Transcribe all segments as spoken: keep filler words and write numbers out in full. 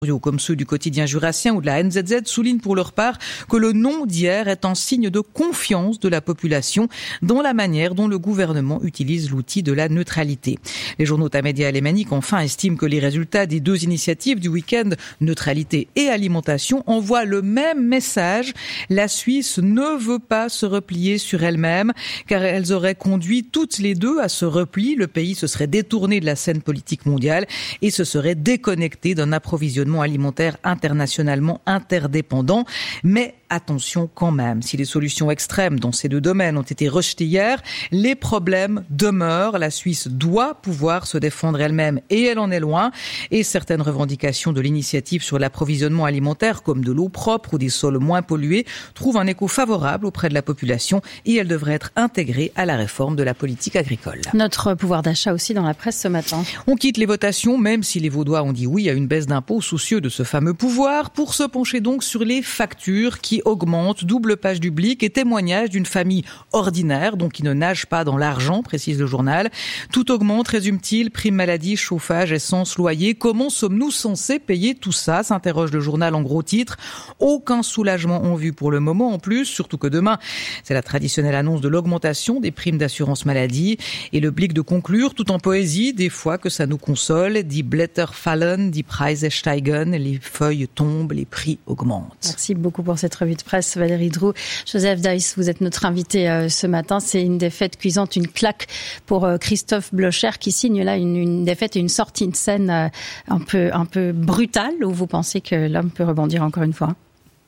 comme ceux du quotidien jurassien ou de la N Z Z soulignent pour leur part que le non d'hier est un signe de confiance de la population dans la manière dont le gouvernement utilise l'outil de la neutralité. Les journaux tamédia alémaniques enfin estiment que les résultats des deux initiatives du week-end, neutralité et alimentation, envoient le même message. La Suisse ne veut pas se replier sur elle-même car elles auraient conduit toutes les deux à ce repli. Le pays se serait détourné de la scène politique mondiale et se serait déconnecté d'un approvisionnement alimentaire internationalement interdépendant. Mais attention quand même, si les solutions extrêmes dans ces deux domaines ont été rejetées hier, les problèmes demeurent. La Suisse doit pouvoir se défendre elle-même et elle en est loin. Et certaines revendications de l'initiative sur l'approvisionnement alimentaire, comme de l'eau propre ou des sols moins pollués, trouvent un écho favorable auprès de la population et elles devraient être intégrées à la réforme de la politique agricole. Notre pouvoir d'achat aussi dans la presse ce matin. On quitte les votations, même si les Vaudois ont dit oui à une baisse d'impôts soucieux de ce fameux pouvoir, pour se pencher donc sur les factures qui augmentent. Double page du Blick et témoignage d'une famille ordinaire, donc qui ne nage pas dans l'argent, précise le journal. Tout augmente, résume-t-il, prime maladie, chauffage, essence, loyer. Comment sommes-nous censés payer tout ça, s'interroge le journal en gros titre. Aucun soulagement en vue pour le moment en plus, surtout que demain, c'est la traditionnelle annonce de l'augmentation des primes d'assurance maladie. Et le Blick de conclure, tout en poésie, des fois que ça nous console, die Blätter fallen, die Preise steigen, les feuilles tombent, les prix augmentent. Merci beaucoup pour cette revue de presse, Valérie Droux. Joseph Deiss, vous êtes notre invité euh, ce matin. C'est une défaite cuisante, une claque pour euh, Christophe Blocher qui signe là une, une défaite et une sortie de scène euh, un peu, un peu brutale, où vous pensez que l'homme peut rebondir encore une fois?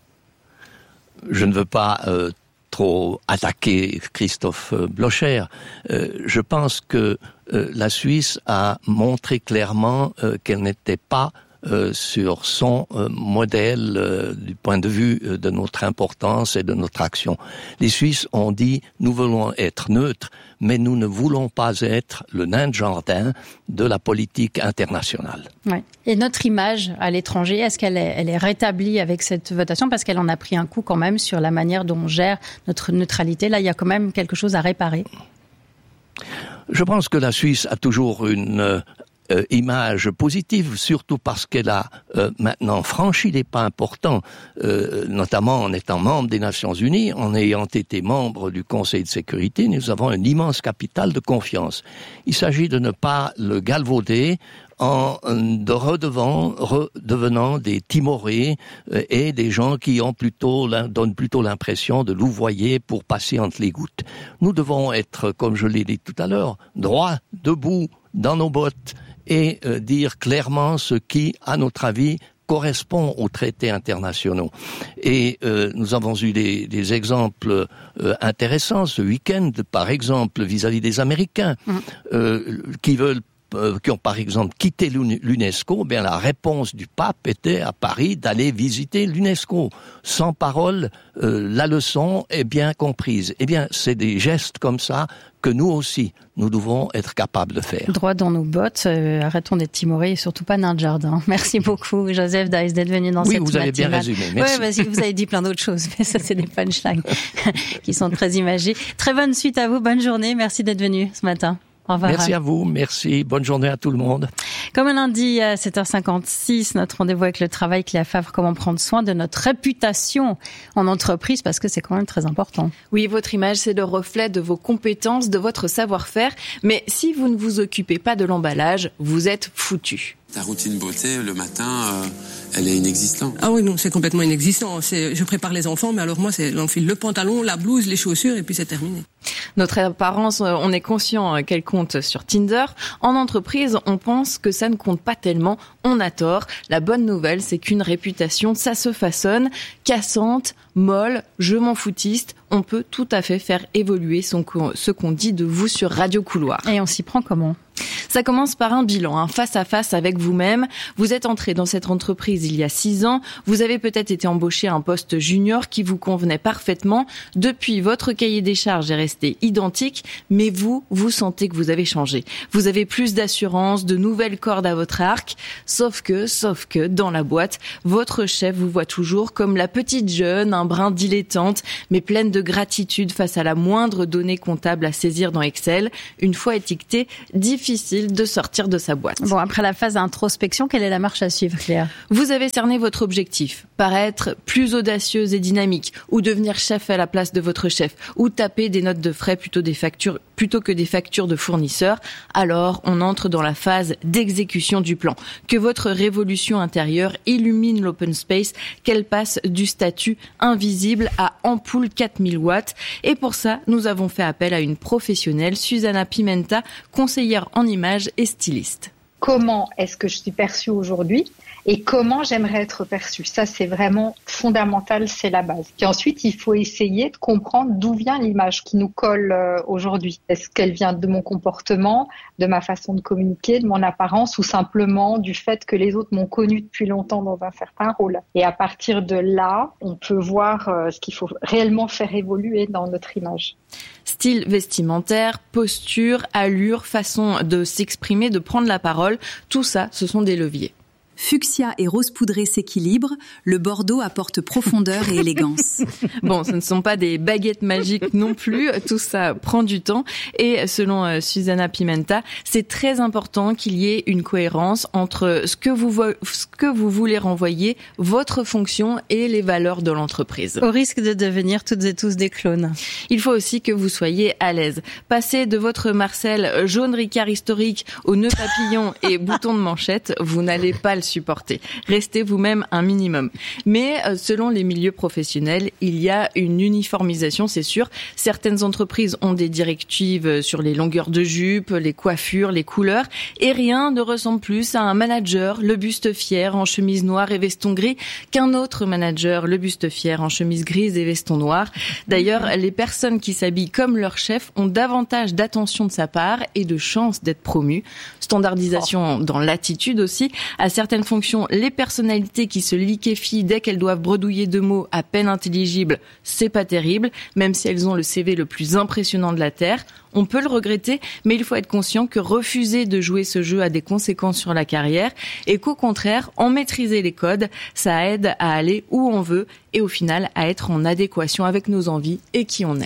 Je ne veux pas euh, trop attaquer Christophe Blocher. Euh, je pense que euh, la Suisse a montré clairement euh, qu'elle n'était pas Euh, sur son euh, modèle euh, du point de vue euh, de notre importance et de notre action. Les Suisses ont dit « nous voulons être neutres, mais nous ne voulons pas être le nain de jardin de la politique internationale ». Ouais. Et notre image à l'étranger, est-ce qu'elle est, elle est rétablie avec cette votation? Parce qu'elle en a pris un coup quand même sur la manière dont on gère notre neutralité. Là, il y a quand même quelque chose à réparer. Je pense que la Suisse a toujours une euh, Euh, image positive, surtout parce qu'elle a euh, maintenant franchi des pas importants, euh, notamment en étant membre des Nations Unies, en ayant été membre du Conseil de sécurité. Nous avons un immense capital de confiance. Il s'agit de ne pas le galvauder en de redevant, redevenant des timorés euh, et des gens qui ont plutôt, donnent plutôt l'impression de louvoyer pour passer entre les gouttes. Nous devons être, comme je l'ai dit tout à l'heure, droits, debout, dans nos bottes, et euh, dire clairement ce qui, à notre avis, correspond aux traités internationaux. Et euh, nous avons eu des, des exemples euh, intéressants ce week-end, par exemple vis-à-vis des Américains, mmh. euh, qui veulent euh, qui ont par exemple quitté l'UNESCO. Bien, la réponse du pape était à Paris d'aller visiter l'UNESCO. Sans parole, euh, la leçon est bien comprise. Eh bien, c'est des gestes comme ça que nous aussi, nous devons être capables de faire. Droit dans nos bottes, euh, arrêtons d'être timorés et surtout pas nains de jardin. Merci beaucoup, Joseph Deiss, d'être venu dans oui, cette matinale. Oui, vous avez bien résumé, merci. Oui, vas-y, vous avez dit plein d'autres choses, mais ça, c'est des punchlines qui sont très imagées. Très bonne suite à vous, bonne journée, merci d'être venu ce matin. Au revoir. Merci à vous, merci, bonne journée à tout le monde. Comme un lundi à sept heures cinquante-six, notre rendez-vous avec le travail, Cléa Favre, comment prendre soin de notre réputation en entreprise, parce que c'est quand même très important. Oui, votre image, c'est le reflet de vos compétences, de votre savoir-faire, mais si vous ne vous occupez pas de l'emballage, vous êtes foutu. Ta routine beauté, le matin, euh, elle est inexistante. Ah oui, non, c'est complètement inexistant. C'est, je prépare les enfants, mais alors moi, c'est l'enfile le pantalon, la blouse, les chaussures, et puis c'est terminé. Notre apparence, on est conscient qu'elle compte sur Tinder. En entreprise, on pense que ça ne compte pas tellement. On a tort. La bonne nouvelle, c'est qu'une réputation, ça se façonne. Cassante, molle, je m'en foutiste. On peut tout à fait faire évoluer son, ce qu'on dit de vous sur Radio Couloir. Et on s'y prend comment ? Ça commence par un bilan, un face à face avec vous-même. Vous êtes entré dans cette entreprise il y a six ans. Vous avez peut-être été embauché à un poste junior qui vous convenait parfaitement. Depuis, votre cahier des charges est resté identique, mais vous, vous sentez que vous avez changé. Vous avez plus d'assurance, de nouvelles cordes à votre arc. Sauf que, sauf que, dans la boîte, votre chef vous voit toujours comme la petite jeune, un un brin dilettante, mais pleine de gratitude face à la moindre donnée comptable à saisir dans Excel. Une fois étiquetée, difficile de sortir de sa boîte. Bon, après la phase d'introspection, quelle est la marche à suivre, Claire ? Vous avez cerné votre objectif. Paraître plus audacieuse et dynamique, ou devenir chef à la place de votre chef, ou taper des notes de frais plutôt des factures, plutôt que des factures de fournisseurs. Alors, on entre dans la phase d'exécution du plan. Que votre révolution intérieure illumine l'open space, qu'elle passe du statut invisible à ampoule quatre mille watts. Et pour ça, nous avons fait appel à une professionnelle, Susana Pimenta, conseillère en images et styliste. Comment est-ce que je suis perçue aujourd'hui et comment j'aimerais être perçue. Ça, c'est vraiment fondamental, c'est la base. Puis ensuite, il faut essayer de comprendre d'où vient l'image qui nous colle euh, aujourd'hui. Est-ce qu'elle vient de mon comportement, de ma façon de communiquer, de mon apparence ou simplement du fait que les autres m'ont connue depuis longtemps dans un certain rôle. Et à partir de là, on peut voir euh, ce qu'il faut réellement faire évoluer dans notre image. Style vestimentaire, posture, allure, façon de s'exprimer, de prendre la parole, tout ça, ce sont des leviers. Fuchsia et rose poudré s'équilibrent, le bordeaux apporte profondeur et élégance. Bon, ce ne sont pas des baguettes magiques non plus, tout ça prend du temps. Et selon euh, Susana Pimenta, c'est très important qu'il y ait une cohérence entre ce que vous vo- ce que vous voulez renvoyer, votre fonction et les valeurs de l'entreprise. Au risque de devenir toutes et tous des clones. Il faut aussi que vous soyez à l'aise. Passez de votre Marcel jaune Ricard historique au nœud papillon et bouton de manchette, vous n'allez pas le supporter. Restez vous-même un minimum. Mais euh, selon les milieux professionnels, il y a une uniformisation, c'est sûr. Certaines entreprises ont des directives sur les longueurs de jupe, les coiffures, les couleurs, et rien ne ressemble plus à un manager, le buste fier en chemise noire et veston gris, qu'un autre manager, le buste fier en chemise grise et veston noir. D'ailleurs, les personnes qui s'habillent comme leur chef ont davantage d'attention de sa part et de chances d'être promues. Standardisation dans l'attitude aussi. À certaines fonctions, les personnalités qui se liquéfient dès qu'elles doivent bredouiller deux mots à peine intelligibles, c'est pas terrible, même si elles ont le C V le plus impressionnant de la Terre. On peut le regretter, mais il faut être conscient que refuser de jouer ce jeu a des conséquences sur la carrière et qu'au contraire, en maîtriser les codes, ça aide à aller où on veut et au final à être en adéquation avec nos envies et qui on est.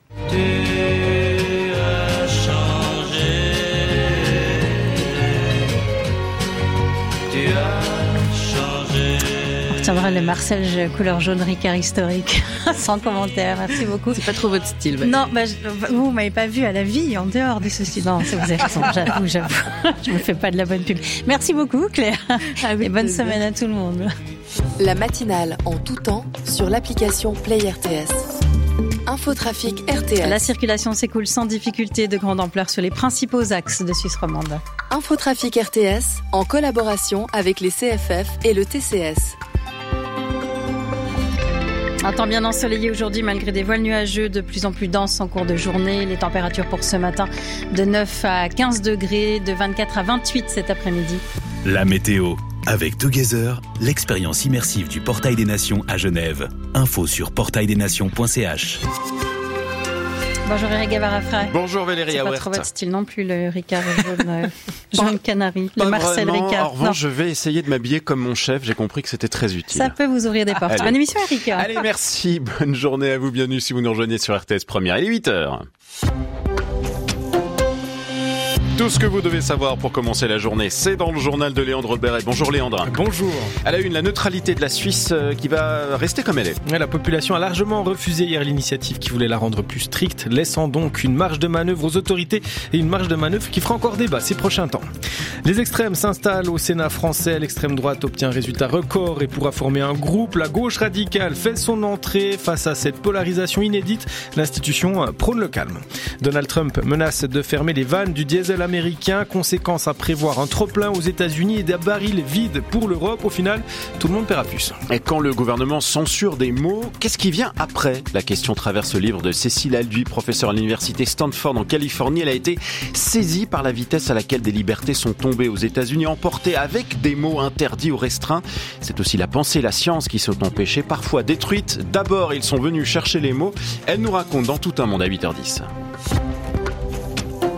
On retiendra le Marcel couleur jaune Ricard historique. Sans commentaire, merci beaucoup. C'est pas trop votre style. Valérie. Non, bah, je, vous m'avez pas vu à la vie en dehors de ce style. Non, vous avez raison, j'avoue, j'avoue. Je me fais pas de la bonne pub. Merci beaucoup, Claire. Avec Et bonne plaisir. Semaine à tout le monde. La matinale en tout temps sur l'application Play R T S. Infotrafic R T S. La circulation s'écoule sans difficulté de grande ampleur sur les principaux axes de Suisse romande. Infotrafic R T S en collaboration avec les C F F et le T C S. Un temps bien ensoleillé aujourd'hui malgré des voiles nuageux de plus en plus denses en cours de journée. Les températures pour ce matin de neuf à quinze degrés, de vingt-quatre à vingt-huit cet après-midi. La météo. Avec Together, l'expérience immersive du Portail des Nations à Genève. Info sur portail des nations point c h. Bonjour Eric Gavarafra. Bonjour Valérie Awert. C'est pas trop votre style non plus, le Ricard jaune, euh, jaune canari, le Marcel vraiment. Ricard. En revanche, je vais essayer de m'habiller comme mon chef. J'ai compris que c'était très utile. Ça peut vous ouvrir des portes. Allez. Bonne émission Eric. Allez, merci. Bonne journée à vous. Bienvenue si vous nous rejoignez sur R T S Première. Il est huit heures. Tout ce que vous devez savoir pour commencer la journée, c'est dans le journal de Léandre Beret. Bonjour Léandre. Bonjour. À la une, la neutralité de la Suisse qui va rester comme elle est. La population a largement refusé hier l'initiative qui voulait la rendre plus stricte, laissant donc une marge de manœuvre aux autorités et une marge de manœuvre qui fera encore débat ces prochains temps. Les extrêmes s'installent au Sénat français. L'extrême droite obtient un résultat record et pourra former un groupe. La gauche radicale fait son entrée. Face à cette polarisation inédite, l'institution prône le calme. Donald Trump menace de fermer les vannes du diesel américain. Conséquence à prévoir un trop-plein aux États-Unis et des barils vides pour l'Europe. Au final, tout le monde paiera plus. Et quand le gouvernement censure des mots, qu'est-ce qui vient après ? La question traverse le livre de Cécile Alduy, professeure à l'université Stanford en Californie. Elle a été saisie par la vitesse à laquelle des libertés sont tombées aux États-Unis, emportées avec des mots interdits ou restreints. C'est aussi la pensée et la science qui sont empêchées, parfois détruites. D'abord, ils sont venus chercher les mots. Elle nous raconte dans Tout un monde à huit heures dix.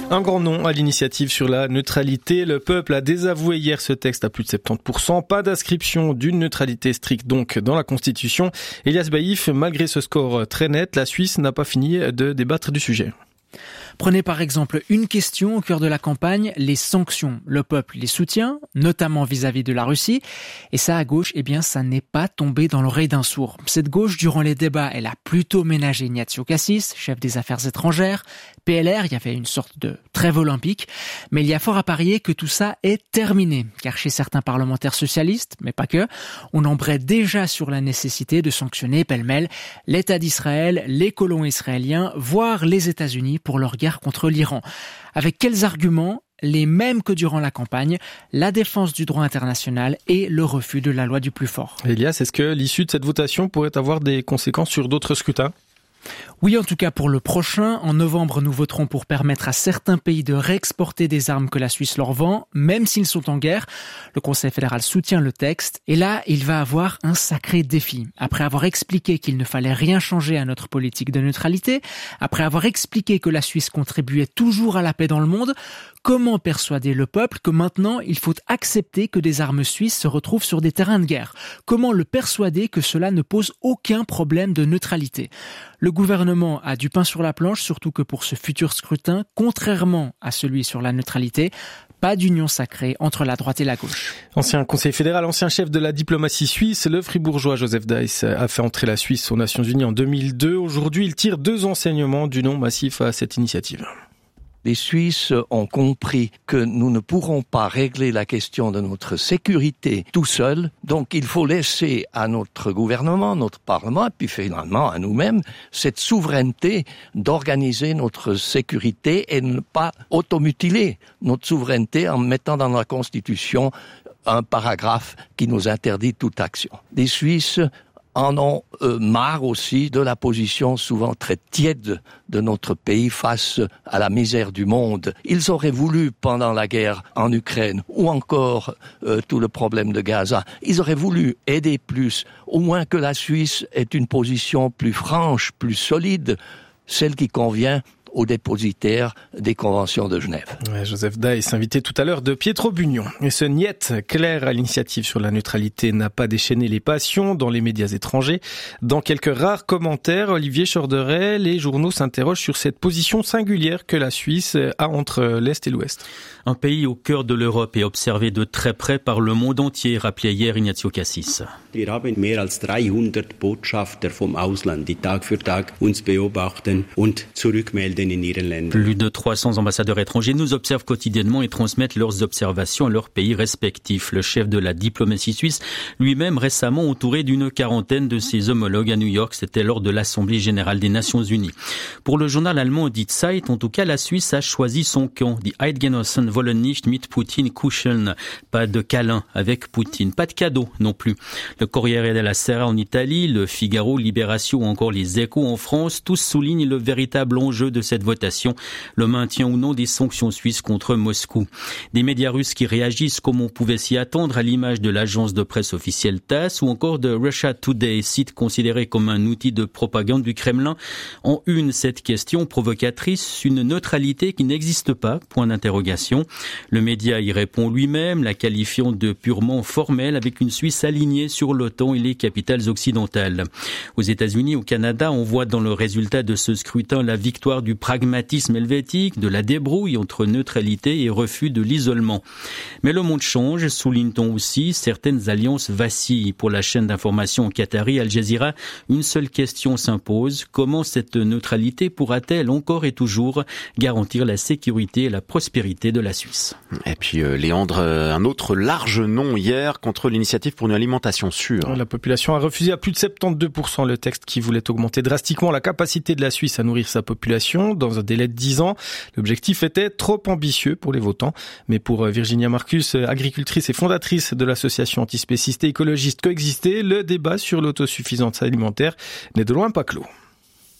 Un grand nom à l'initiative sur la neutralité. Le peuple a désavoué hier ce texte à plus de soixante-dix pour cent. Pas d'inscription d'une neutralité stricte donc dans la Constitution. Elias Baïf, malgré ce score très net, la Suisse n'a pas fini de débattre du sujet. Prenez par exemple une question au cœur de la campagne, les sanctions. Le peuple les soutient, notamment vis-à-vis de la Russie. Et ça, à gauche, eh bien, ça n'est pas tombé dans l'oreille d'un sourd. Cette gauche, durant les débats, elle a plutôt ménagé Ignazio Cassis, chef des affaires étrangères. P L R, il y avait une sorte de trêve olympique. Mais il y a fort à parier que tout ça est terminé. Car chez certains parlementaires socialistes, mais pas que, on embraye déjà sur la nécessité de sanctionner pêle-mêle l'État d'Israël, les colons israéliens, voire les États-Unis pour leur guerre contre l'Iran. Avec quels arguments? Les mêmes que durant la campagne, la défense du droit international et le refus de la loi du plus fort. Elias, est-ce que l'issue de cette votation pourrait avoir des conséquences sur d'autres scrutins ? Oui, en tout cas pour le prochain. En novembre, nous voterons pour permettre à certains pays de réexporter des armes que la Suisse leur vend, même s'ils sont en guerre. Le Conseil fédéral soutient le texte. Et là, il va avoir un sacré défi. Après avoir expliqué qu'il ne fallait rien changer à notre politique de neutralité, après avoir expliqué que la Suisse contribuait toujours à la paix dans le monde, comment persuader le peuple que maintenant, il faut accepter que des armes suisses se retrouvent sur des terrains de guerre? Comment le persuader que cela ne pose aucun problème de neutralité? Le gouvernement a du pain sur la planche, surtout que pour ce futur scrutin, contrairement à celui sur la neutralité, pas d'union sacrée entre la droite et la gauche. Ancien conseiller fédéral, ancien chef de la diplomatie suisse, le fribourgeois Joseph Deiss a fait entrer la Suisse aux Nations Unies en deux mille deux. Aujourd'hui, il tire deux enseignements du non massif à cette initiative. Les Suisses ont compris que nous ne pourrons pas régler la question de notre sécurité tout seuls. Donc il faut laisser à notre gouvernement, notre Parlement, et puis finalement à nous-mêmes, cette souveraineté d'organiser notre sécurité et ne pas automutiler notre souveraineté en mettant dans la Constitution un paragraphe qui nous interdit toute action. Les Suisses en ont euh, marre aussi de la position souvent très tiède de notre pays face à la misère du monde. Ils auraient voulu, pendant la guerre en Ukraine, ou encore euh, tout le problème de Gaza, ils auraient voulu aider plus, au moins que la Suisse ait une position plus franche, plus solide, celle qui convient aux dépositaires des conventions de Genève. Ouais, Joseph Deiss, invité tout à l'heure de Pietro Bugnon. Et ce niet clair à l'initiative sur la neutralité n'a pas déchaîné les passions dans les médias étrangers. Dans quelques rares commentaires, Olivier Chorderet, les journaux s'interrogent sur cette position singulière que la Suisse a entre l'Est et l'Ouest. Un pays au cœur de l'Europe et observé de très près par le monde entier, rappelait hier Ignazio Cassis. Wir haben mehr als dreihundert Botschafter vom Ausland, die Tag für Tag uns beobachten und zurückmelden in ihren Ländern. Plus de trois cents ambassadeurs étrangers nous observent quotidiennement et transmettent leurs observations à leurs pays respectifs. Le chef de la diplomatie suisse, lui-même récemment entouré d'une quarantaine de ses homologues à New York, c'était lors de l'Assemblée générale des Nations Unies. Pour le journal allemand Die Zeit, en tout cas, la Suisse a choisi son camp. Die Eidgenossen wollen nicht mit Putin kuscheln. Pas de câlin avec Poutine. Pas de cadeau non plus. Le Corriere della Sera en Italie, le Figaro, Libération ou encore les Échos en France, tous soulignent le véritable enjeu de cette votation, le maintien ou non des sanctions suisses contre Moscou. Des médias russes qui réagissent comme on pouvait s'y attendre à l'image de l'agence de presse officielle TASS ou encore de Russia Today, site considéré comme un outil de propagande du Kremlin. En une, cette question provocatrice, une neutralité qui n'existe pas, point d'interrogation. Le média y répond lui-même, la qualifiant de purement formelle avec une Suisse alignée sur l'OTAN et les capitales occidentales. Aux États-Unis, au Canada, on voit dans le résultat de ce scrutin la victoire du pragmatisme helvétique, de la débrouille entre neutralité et refus de l'isolement. Mais le monde change, souligne-t-on aussi, certaines alliances vacillent. Pour la chaîne d'information qatari Al Jazeera, une seule question s'impose, comment cette neutralité pourra-t-elle encore et toujours garantir la sécurité et la prospérité de la Suisse? Et puis euh, Léandre, un autre large non hier contre l'initiative pour une alimentation sûre. La population a refusé à plus de soixante-douze pour cent le texte qui voulait augmenter drastiquement la capacité de la Suisse à nourrir sa population dans un délai de dix ans. L'objectif était trop ambitieux pour les votants. Mais pour Virginia Marcus, agricultrice et fondatrice de l'association antispéciste et écologiste Coexister, le débat sur l'autosuffisance alimentaire n'est de loin pas clos.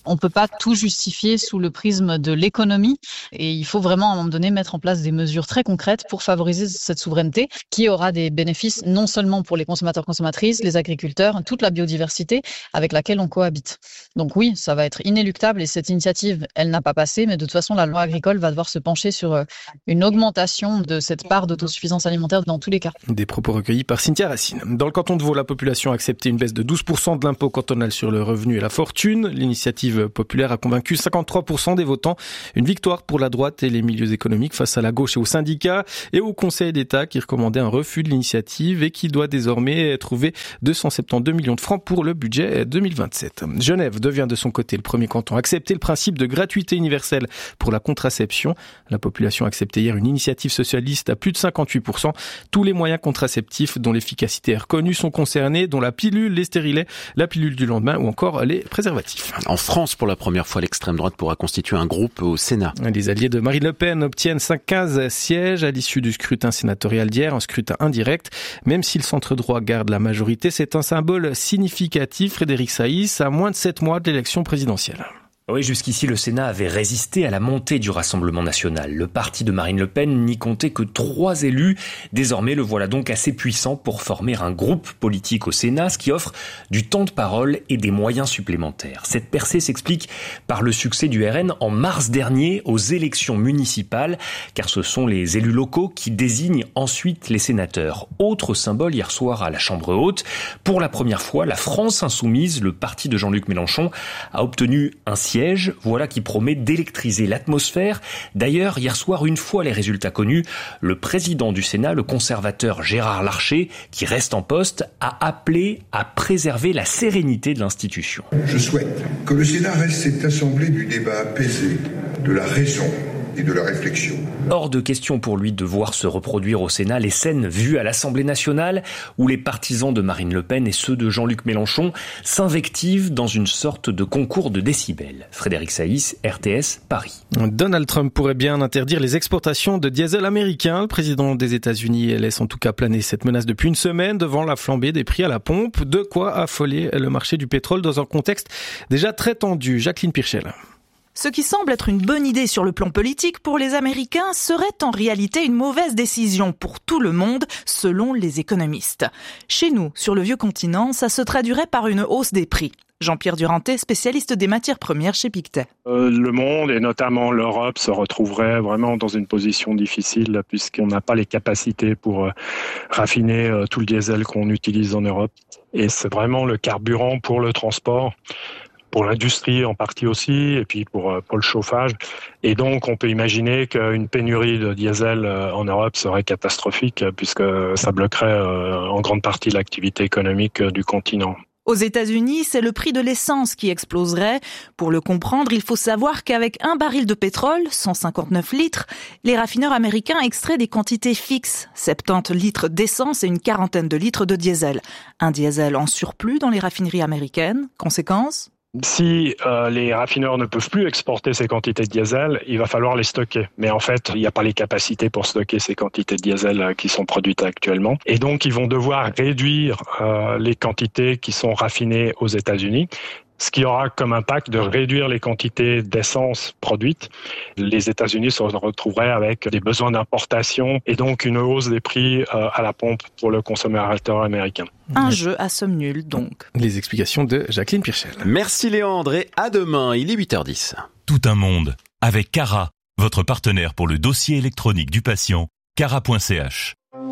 On ne peut pas tout justifier sous le prisme de l'économie et il faut vraiment à un moment donné mettre en place des mesures très concrètes pour favoriser cette souveraineté qui aura des bénéfices non seulement pour les consommateurs, consommatrices, les agriculteurs, toute la biodiversité avec laquelle on cohabite. Donc oui, ça va être inéluctable et cette initiative, elle n'a pas passé, mais de toute façon, la loi agricole va devoir se pencher sur une augmentation de cette part d'autosuffisance alimentaire dans tous les cas. Des propos recueillis par Cynthia Racine. Dans le canton de Vaud, la population a accepté une baisse de douze pour cent de l'impôt cantonal sur le revenu et la fortune. L'initiative populaire a convaincu cinquante-trois pour cent des votants. Une victoire pour la droite et les milieux économiques face à la gauche et aux syndicats et au Conseil d'État qui recommandait un refus de l'initiative et qui doit désormais trouver deux cent soixante-douze millions de francs pour le budget deux mille vingt-sept. Genève devient de son côté le premier canton à accepter le principe de gratuité universelle pour la contraception. La population a accepté hier une initiative socialiste à plus de cinquante-huit pour cent. Tous les moyens contraceptifs dont l'efficacité est reconnue sont concernés, dont la pilule, les stérilets, la pilule du lendemain ou encore les préservatifs. En France, pour la première fois, l'extrême droite pourra constituer un groupe au Sénat. Les alliés de Marine Le Pen obtiennent quinze sièges à l'issue du scrutin sénatorial d'hier, un scrutin indirect. Même si le centre-droit garde la majorité, c'est un symbole significatif. Frédéric Saïs, à moins de sept mois de l'élection présidentielle. Oui, jusqu'ici, le Sénat avait résisté à la montée du Rassemblement national. Le parti de Marine Le Pen n'y comptait que trois élus. Désormais, le voilà donc assez puissant pour former un groupe politique au Sénat, ce qui offre du temps de parole et des moyens supplémentaires. Cette percée s'explique par le succès du R N en mars dernier aux élections municipales, car ce sont les élus locaux qui désignent ensuite les sénateurs. Autre symbole hier soir à la Chambre haute, pour la première fois, la France insoumise, le parti de Jean-Luc Mélenchon, a obtenu un siège. Voilà qui promet d'électriser l'atmosphère. D'ailleurs, hier soir, une fois les résultats connus, le président du Sénat, le conservateur Gérard Larcher, qui reste en poste, a appelé à préserver la sérénité de l'institution. Je souhaite que le Sénat reste cette assemblée du débat apaisé, de la raison et de la réflexion. Hors de question pour lui de voir se reproduire au Sénat les scènes vues à l'Assemblée nationale où les partisans de Marine Le Pen et ceux de Jean-Luc Mélenchon s'invectivent dans une sorte de concours de décibels. Frédéric Saïs, R T S, Paris. Donald Trump pourrait bien interdire les exportations de diesel américain. Le président des États-Unis laisse en tout cas planer cette menace depuis une semaine devant la flambée des prix à la pompe. De quoi affoler le marché du pétrole dans un contexte déjà très tendu. Jacqueline Pirchel. Ce qui semble être une bonne idée sur le plan politique pour les Américains serait en réalité une mauvaise décision pour tout le monde, selon les économistes. Chez nous, sur le vieux continent, ça se traduirait par une hausse des prix. Jean-Pierre Durantet, spécialiste des matières premières chez Pictet. Euh, le monde et notamment l'Europe se retrouverait vraiment dans une position difficile puisqu'on n'a pas les capacités pour euh, raffiner euh, tout le diesel qu'on utilise en Europe. Et c'est vraiment le carburant pour le transport, pour l'industrie en partie aussi, et puis pour, pour le chauffage. Et donc, on peut imaginer qu'une pénurie de diesel en Europe serait catastrophique, puisque ça bloquerait en grande partie l'activité économique du continent. Aux États-Unis, c'est le prix de l'essence qui exploserait. Pour le comprendre, il faut savoir qu'avec un baril de pétrole, cent cinquante-neuf litres, les raffineurs américains extraient des quantités fixes, soixante-dix litres d'essence et une quarantaine de litres de diesel. Un diesel en surplus dans les raffineries américaines. Conséquence ? Si euh, les raffineurs ne peuvent plus exporter ces quantités de diesel, il va falloir les stocker. Mais en fait, il n'y a pas les capacités pour stocker ces quantités de diesel euh, qui sont produites actuellement. Et donc, ils vont devoir réduire euh, les quantités qui sont raffinées aux États-Unis, ce qui aura comme impact de réduire les quantités d'essence produites. Les États-Unis se retrouveraient avec des besoins d'importation et donc une hausse des prix euh, à la pompe pour le consommateur américain. Un jeu à somme nulle, donc. Les explications de Jacqueline Pirchel. Merci Léandre et à demain, il est huit heures dix. Tout un monde avec Cara, votre partenaire pour le dossier électronique du patient, cara point c h.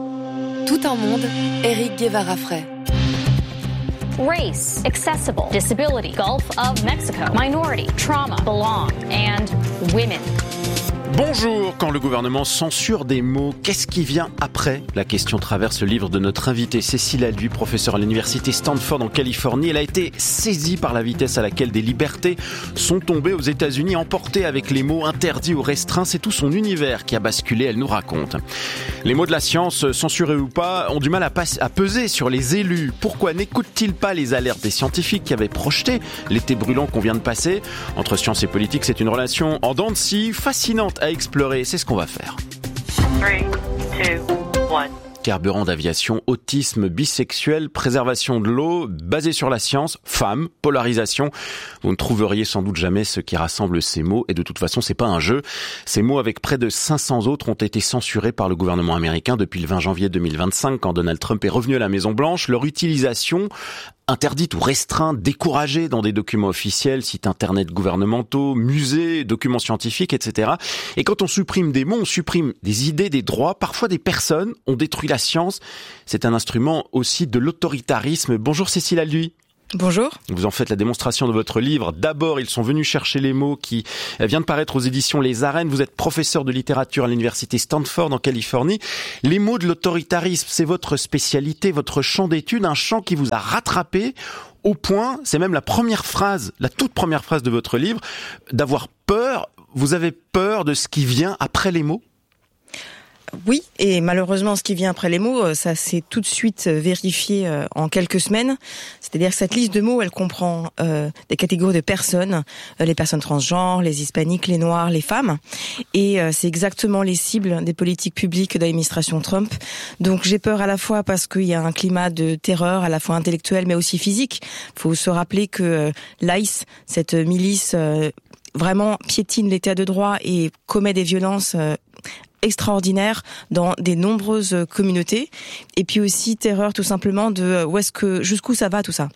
Tout un monde, Éric Guevara-Frey. Race, accessible, disability, Gulf of Mexico, minority, trauma, belong, and women. Bonjour, quand le gouvernement censure des mots, qu'est-ce qui vient après ? La question traverse le livre de notre invitée Cécile Alduy, professeure à l'université Stanford en Californie. Elle a été saisie par la vitesse à laquelle des libertés sont tombées aux États-Unis, emportées avec les mots interdits ou restreints. C'est tout son univers qui a basculé, elle nous raconte. Les mots de la science, censurés ou pas, ont du mal à, pas- à peser sur les élus. Pourquoi n'écoutent-ils pas les alertes des scientifiques qui avaient projeté l'été brûlant qu'on vient de passer ? Entre science et politique, c'est une relation en dents de scie, fascinante à explorer, c'est ce qu'on va faire. three, two, one. carburant d'aviation, autisme, bisexuel, préservation de l'eau, basé sur la science, femmes, polarisation. Vous ne trouveriez sans doute jamais ce qui rassemble ces mots et de toute façon c'est pas un jeu. Ces mots avec près de cinq cents autres ont été censurés par le gouvernement américain depuis le vingt janvier deux mille vingt-cinq quand Donald Trump est revenu à la Maison Blanche. Leur utilisation interdite ou restreinte, découragée dans des documents officiels, sites internet gouvernementaux, musées, documents scientifiques, et cetera. Et quand on supprime des mots, on supprime des idées, des droits, parfois des personnes. On détruit la science. C'est un instrument aussi de l'autoritarisme. Bonjour Cécile Alduy. Bonjour. Vous en faites la démonstration de votre livre. D'abord, ils sont venus chercher les mots qui vient de paraître aux éditions Les Arènes. Vous êtes professeur de littérature à l'université Stanford en Californie. Les mots de l'autoritarisme, c'est votre spécialité, votre champ d'étude, un champ qui vous a rattrapé au point, c'est même la première phrase, la toute première phrase de votre livre, d'avoir peur. Vous avez peur de ce qui vient après les mots ? Oui, et malheureusement, ce qui vient après les mots, ça s'est tout de suite vérifié en quelques semaines. C'est-à-dire que cette liste de mots, elle comprend euh, des catégories de personnes, euh, les personnes transgenres, les hispaniques, les noirs, les femmes. Et euh, c'est exactement les cibles des politiques publiques de l'administration Trump. Donc j'ai peur à la fois parce qu'il y a un climat de terreur, à la fois intellectuel, mais aussi physique. Il faut se rappeler que euh, l'I C E, cette milice, euh, vraiment piétine l'état de droit et commet des violences euh, extraordinaire dans des nombreuses communautés, et puis aussi terreur tout simplement de où est-ce que jusqu'où ça va tout ça.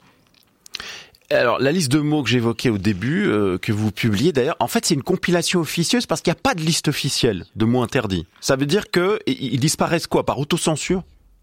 Alors, la liste de mots que j'évoquais au début, euh, que vous publiez d'ailleurs, en fait, c'est une compilation officieuse parce qu'il n'y a pas de liste officielle de mots interdits. Ça veut dire que ils disparaissent quoi, par autocensure ?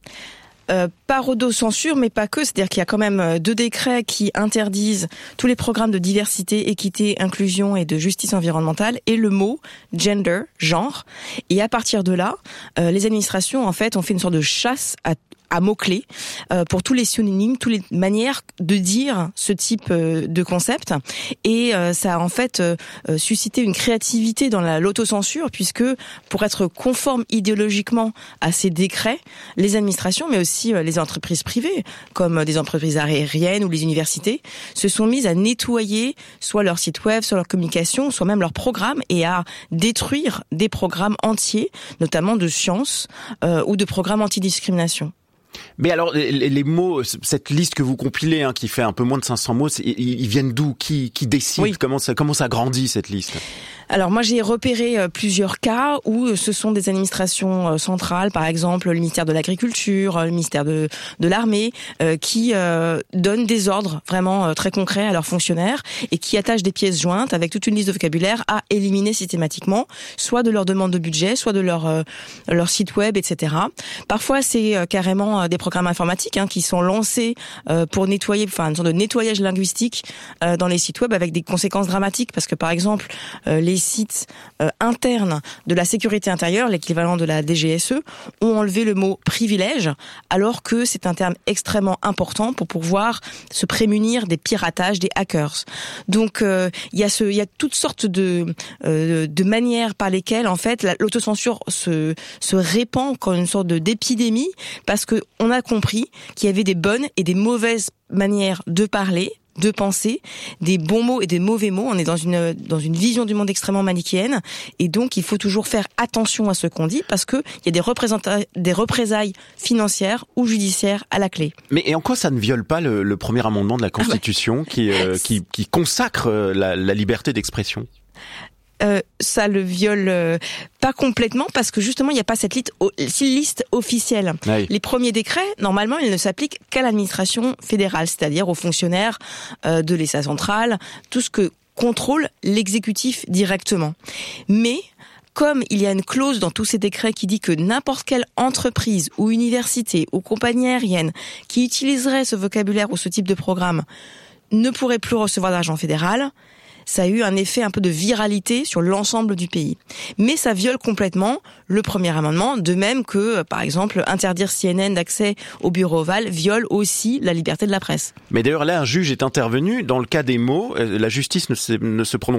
Euh, par autocensure, mais pas que. C'est-à-dire qu'il y a quand même deux décrets qui interdisent tous les programmes de diversité, équité, inclusion et de justice environnementale et le mot gender, genre. Et à partir de là, euh, les administrations, en fait, ont fait une sorte de chasse à à mots-clés euh, pour tous les synonymes, toutes les manières de dire ce type euh, de concept. Et euh, ça a en fait euh, suscité une créativité dans la, l'autocensure, puisque pour être conforme idéologiquement à ces décrets, les administrations, mais aussi euh, les entreprises privées, comme des entreprises aériennes ou les universités, se sont mises à nettoyer soit leur site web, soit leur communication, soit même leurs programmes, et à détruire des programmes entiers, notamment de sciences euh, ou de programmes antidiscrimination. Mais alors, les, les mots, cette liste que vous compilez, hein, qui fait un peu moins de cinq cents mots, ils, ils viennent d'où ? Qui, qui décide ? Oui. Comment ça, comment ça grandit, cette liste ? Alors moi j'ai repéré euh, plusieurs cas où ce sont des administrations euh, centrales, par exemple le ministère de l'Agriculture, le ministère de, de l'Armée, euh, qui euh, donnent des ordres vraiment euh, très concrets à leurs fonctionnaires et qui attachent des pièces jointes avec toute une liste de vocabulaire à éliminer systématiquement, soit de leur demande de budget, soit de leur euh, leur site web, et cetera. Parfois c'est euh, carrément euh, des programmes informatiques hein, qui sont lancés euh, pour nettoyer, enfin une sorte de nettoyage linguistique euh, dans les sites web avec des conséquences dramatiques parce que par exemple euh, les sites euh, internes de la sécurité intérieure, l'équivalent de la D G S E, ont enlevé le mot privilège, alors que c'est un terme extrêmement important pour pouvoir se prémunir des piratages, des hackers. Donc euh, il y a ce, il y a toutes sortes de euh, de manières par lesquelles en fait la, l'autocensure se se répand comme une sorte de d'épidémie, parce que on a compris qu'il y avait des bonnes et des mauvaises manières de parler, de penser, des bons mots et des mauvais mots. On est dans une dans une vision du monde extrêmement manichéenne, et donc il faut toujours faire attention à ce qu'on dit parce que il y a des représenta- des représailles financières ou judiciaires à la clé. Mais et en quoi ça ne viole pas le, le premier amendement de la Constitution ah bah. qui, euh, qui qui consacre la, la liberté d'expression? Euh, ça le viole euh, pas complètement parce que justement il n'y a pas cette liste, liste officielle. Oui. Les premiers décrets, normalement, ils ne s'appliquent qu'à l'administration fédérale, c'est-à-dire aux fonctionnaires euh, de l'État central, tout ce que contrôle l'exécutif directement. Mais comme il y a une clause dans tous ces décrets qui dit que n'importe quelle entreprise ou université ou compagnie aérienne qui utiliserait ce vocabulaire ou ce type de programme ne pourrait plus recevoir d'argent fédéral, ça a eu un effet un peu de viralité sur l'ensemble du pays. Mais ça viole complètement le premier amendement, de même que, par exemple, interdire C N N d'accès au bureau ovale viole aussi la liberté de la presse. Mais d'ailleurs, là, un juge est intervenu. Dans le cas des mots, la justice ne se, ne se prononce pas ?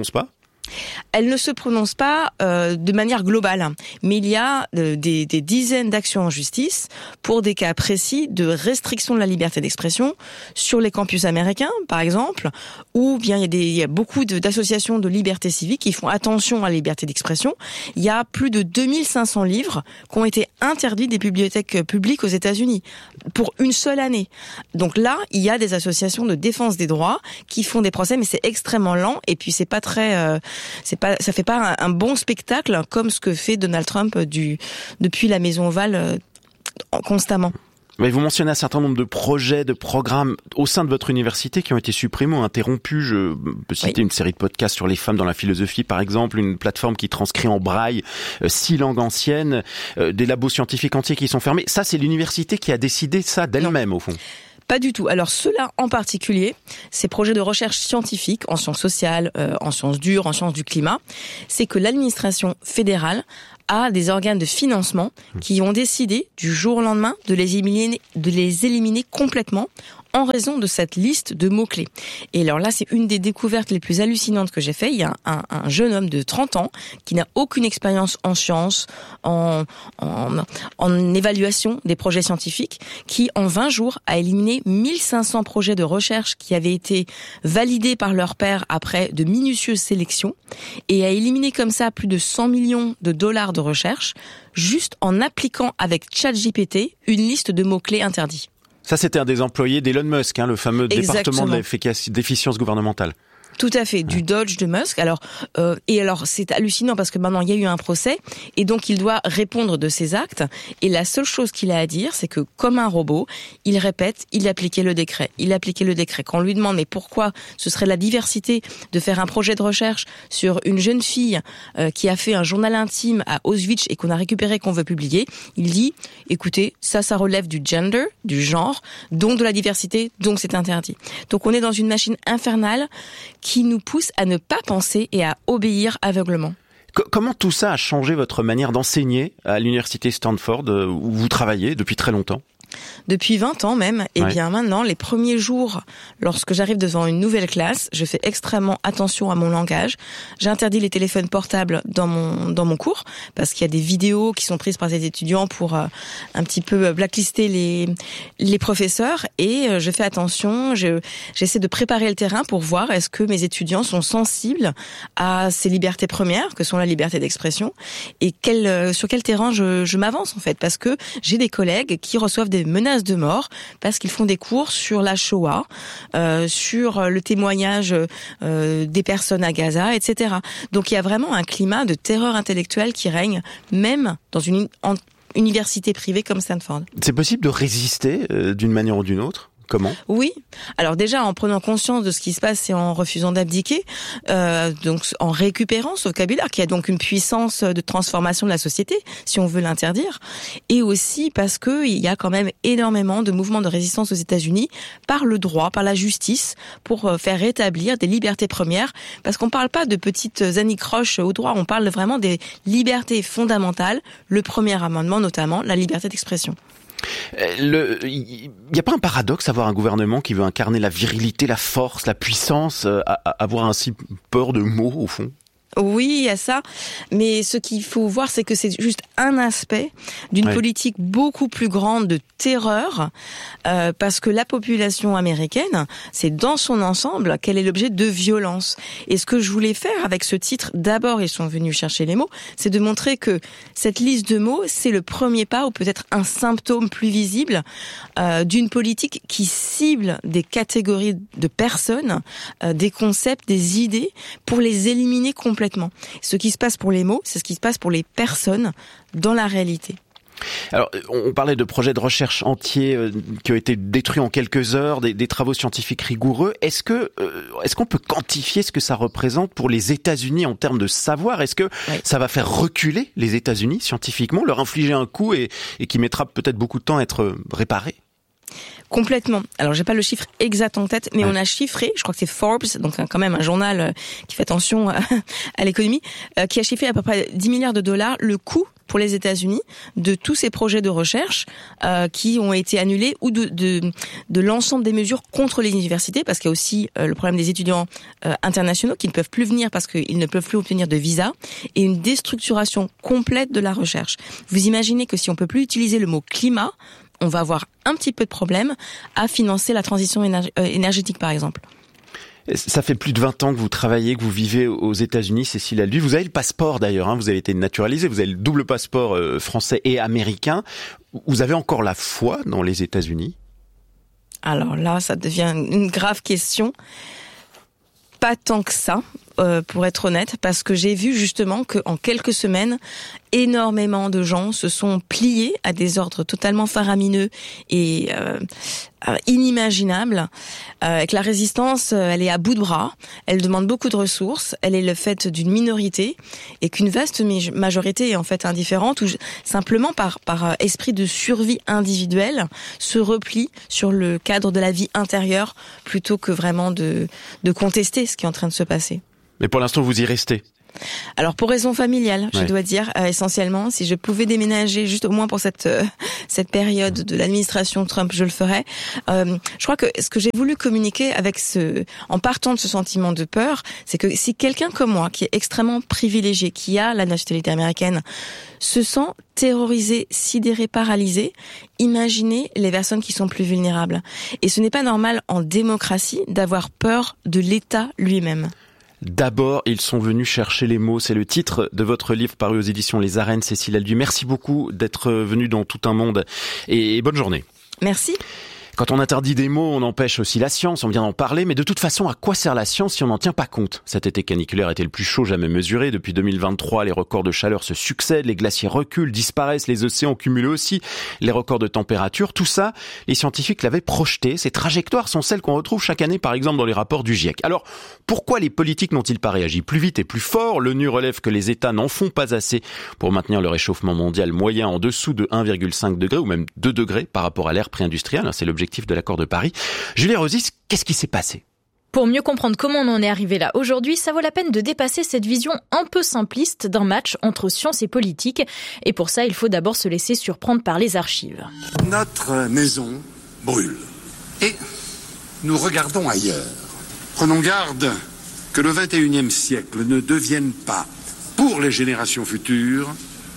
Elle ne se prononce pas euh, de manière globale, mais il y a euh, des, des dizaines d'actions en justice pour des cas précis de restriction de la liberté d'expression sur les campus américains, par exemple, ou bien il y a, des, il y a beaucoup de, d'associations de liberté civique qui font attention à la liberté d'expression. Il y a plus de deux mille cinq cents livres qui ont été interdits des bibliothèques publiques aux États-Unis pour une seule année. Donc là, il y a des associations de défense des droits qui font des procès, mais c'est extrêmement lent et puis c'est pas très... Euh, C'est pas, ça fait pas un, un bon spectacle comme ce que fait Donald Trump du, depuis la Maison Ovale euh, constamment. Mais vous mentionnez un certain nombre de projets, de programmes au sein de votre université qui ont été supprimés ou interrompus. Je peux citer oui. une série de podcasts sur les femmes dans la philosophie, par exemple, une plateforme qui transcrit en braille euh, six langues anciennes, euh, des labos scientifiques entiers qui sont fermés. Ça, c'est l'université qui a décidé ça d'elle-même, au fond. Pas du tout. Alors ceux-là en particulier, ces projets de recherche scientifique en sciences sociales, euh, en sciences dures, en sciences du climat, c'est que l'administration fédérale a des organes de financement qui ont décidé du jour au lendemain de les éliminer, de les éliminer complètement en raison de cette liste de mots-clés. Et alors là, c'est une des découvertes les plus hallucinantes que j'ai fait. Il y a un, un jeune homme de trente ans qui n'a aucune expérience en sciences, en, en, en évaluation des projets scientifiques, qui en vingt jours a éliminé mille cinq cents projets de recherche qui avaient été validés par leur pairs après de minutieuses sélections et a éliminé comme ça plus de cent millions de dollars de recherche juste en appliquant avec ChatGPT une liste de mots-clés interdits. Ça, c'était un des employés d'Elon Musk, hein, le fameux Exactement. département de l'efficience gouvernementale. Tout à fait, du Dodge de Musk. Alors euh, et alors c'est hallucinant parce que maintenant il y a eu un procès et donc il doit répondre de ses actes. Et la seule chose qu'il a à dire, c'est que comme un robot, il répète, il appliquait le décret, il appliquait le décret. Quand on lui demande mais pourquoi ce serait la diversité de faire un projet de recherche sur une jeune fille euh, qui a fait un journal intime à Auschwitz et qu'on a récupéré, qu'on veut publier, il dit écoutez, ça, ça relève du gender, du genre, donc de la diversité, donc c'est interdit. Donc on est dans une machine infernale qui nous pousse à ne pas penser et à obéir aveuglement. Comment tout ça a changé votre manière d'enseigner à l'université Stanford, où vous travaillez depuis très longtemps ? Depuis vingt ans même, et ouais. bien maintenant, les premiers jours, lorsque j'arrive devant une nouvelle classe, je fais extrêmement attention à mon langage. J'interdis les téléphones portables dans mon dans mon cours, parce qu'il y a des vidéos qui sont prises par les étudiants pour euh, un petit peu blacklister les les professeurs, et euh, je fais attention, je, j'essaie de préparer le terrain pour voir est-ce que mes étudiants sont sensibles à ces libertés premières, que sont la liberté d'expression, et quel, euh, sur quel terrain je, je m'avance en fait, parce que j'ai des collègues qui reçoivent des menaces de mort parce qu'ils font des cours sur la Shoah, euh, sur le témoignage euh, des personnes à Gaza, et cetera. Donc il y a vraiment un climat de terreur intellectuelle qui règne même dans une en, université privée comme Stanford. C'est possible de résister euh, d'une manière ou d'une autre ? Comment ? Oui. Alors déjà, en prenant conscience de ce qui se passe et en refusant d'abdiquer, euh, donc en récupérant ce vocabulaire qui a donc une puissance de transformation de la société, si on veut l'interdire, et aussi parce que il y a quand même énormément de mouvements de résistance aux États-Unis par le droit, par la justice, pour faire rétablir des libertés premières, parce qu'on parle pas de petites anicroches au droit, on parle vraiment des libertés fondamentales, le premier amendement notamment, la liberté d'expression. Il n'y a pas un paradoxe à avoir un gouvernement qui veut incarner la virilité, la force, la puissance, à, à avoir ainsi peur de mots au fond ? Oui, il y a ça, mais ce qu'il faut voir, c'est que c'est juste un aspect d'une ouais. politique beaucoup plus grande de terreur, euh, parce que la population américaine, c'est dans son ensemble qu'elle est l'objet de violence. Et ce que je voulais faire avec ce titre, d'abord, ils sont venus chercher les mots, c'est de montrer que cette liste de mots, c'est le premier pas, ou peut-être un symptôme plus visible, euh, d'une politique qui cible des catégories de personnes, euh, des concepts, des idées, pour les éliminer complètement. Ce qui se passe pour les mots, c'est ce qui se passe pour les personnes dans la réalité. Alors, on parlait de projets de recherche entiers euh, qui ont été détruits en quelques heures, des, des travaux scientifiques rigoureux. Est-ce que, euh, est-ce qu'on peut quantifier ce que ça représente pour les États-Unis en termes de savoir ? Est-ce que oui. ça va faire reculer les États-Unis scientifiquement, leur infliger un coup et, et qui mettra peut-être beaucoup de temps à être réparé ? Complètement. Alors, j'ai pas le chiffre exact en tête, mais ouais. on a chiffré, je crois que c'est Forbes, donc quand même un journal qui fait attention à l'économie, qui a chiffré à peu près dix milliards de dollars le coût pour les États-Unis de tous ces projets de recherche euh, qui ont été annulés ou de, de, de l'ensemble des mesures contre les universités, parce qu'il y a aussi euh, le problème des étudiants euh, internationaux qui ne peuvent plus venir parce qu'ils ne peuvent plus obtenir de visa, et une déstructuration complète de la recherche. Vous imaginez que si on peut plus utiliser le mot climat, on va avoir un petit peu de problème à financer la transition énerg- euh, énergétique, par exemple. Ça fait plus de vingt ans que vous travaillez, que vous vivez aux États-Unis, Cécile Alduy. Vous avez le passeport d'ailleurs, hein, vous avez été naturalisé, vous avez le double passeport euh, français et américain. Vous avez encore la foi dans les États-Unis ? Alors là, ça devient une grave question. Pas tant que ça, euh, pour être honnête, parce que j'ai vu justement qu'en quelques semaines, énormément de gens se sont pliés à des ordres totalement faramineux et euh, euh, inimaginables. Euh, que la résistance, euh, elle est à bout de bras, elle demande beaucoup de ressources, elle est le fait d'une minorité, et qu'une vaste majorité est en fait indifférente, ou simplement par par esprit de survie individuelle se replie sur le cadre de la vie intérieure plutôt que vraiment de de contester ce qui est en train de se passer. Mais pour l'instant, vous y restez. Alors pour raison familiale, je ouais. dois dire euh, essentiellement, si je pouvais déménager juste au moins pour cette euh, cette période de l'administration Trump, je le ferais. Euh, je crois que ce que j'ai voulu communiquer avec ce, en partant de ce sentiment de peur, c'est que si quelqu'un comme moi, qui est extrêmement privilégié, qui a la nationalité américaine, se sent terrorisé, sidéré, paralysé, imaginez les personnes qui sont plus vulnérables. Et ce n'est pas normal en démocratie d'avoir peur de l'État lui-même. D'abord, ils sont venus chercher les mots. C'est le titre de votre livre paru aux éditions Les Arènes, Cécile Alduy. Merci beaucoup d'être venue dans Tout un monde et bonne journée. Merci. Quand on interdit des mots, on empêche aussi la science, on vient d'en parler, mais de toute façon, à quoi sert la science si on n'en tient pas compte ? Cet été caniculaire était le plus chaud jamais mesuré. Depuis deux mille vingt-trois, les records de chaleur se succèdent, les glaciers reculent, disparaissent, les océans cumulent aussi les records de température. Tout ça, les scientifiques l'avaient projeté. Ces trajectoires sont celles qu'on retrouve chaque année, par exemple, dans les rapports du GIEC. Alors, pourquoi les politiques n'ont-ils pas réagi plus vite et plus fort ? L'ONU relève que les États n'en font pas assez pour maintenir le réchauffement mondial moyen en dessous de un virgule cinq degrés ou même deux degrés par rapport à l'ère pré-industrielle. C'est l'objectif de l'accord de Paris. Julie Rosis, qu'est-ce qui s'est passé ? Pour mieux comprendre comment on en est arrivé là aujourd'hui, ça vaut la peine de dépasser cette vision un peu simpliste d'un match entre science et politique. Et pour ça, il faut d'abord se laisser surprendre par les archives. Notre maison brûle. Et nous regardons ailleurs. Prenons garde que le vingt et unième siècle ne devienne pas, pour les générations futures,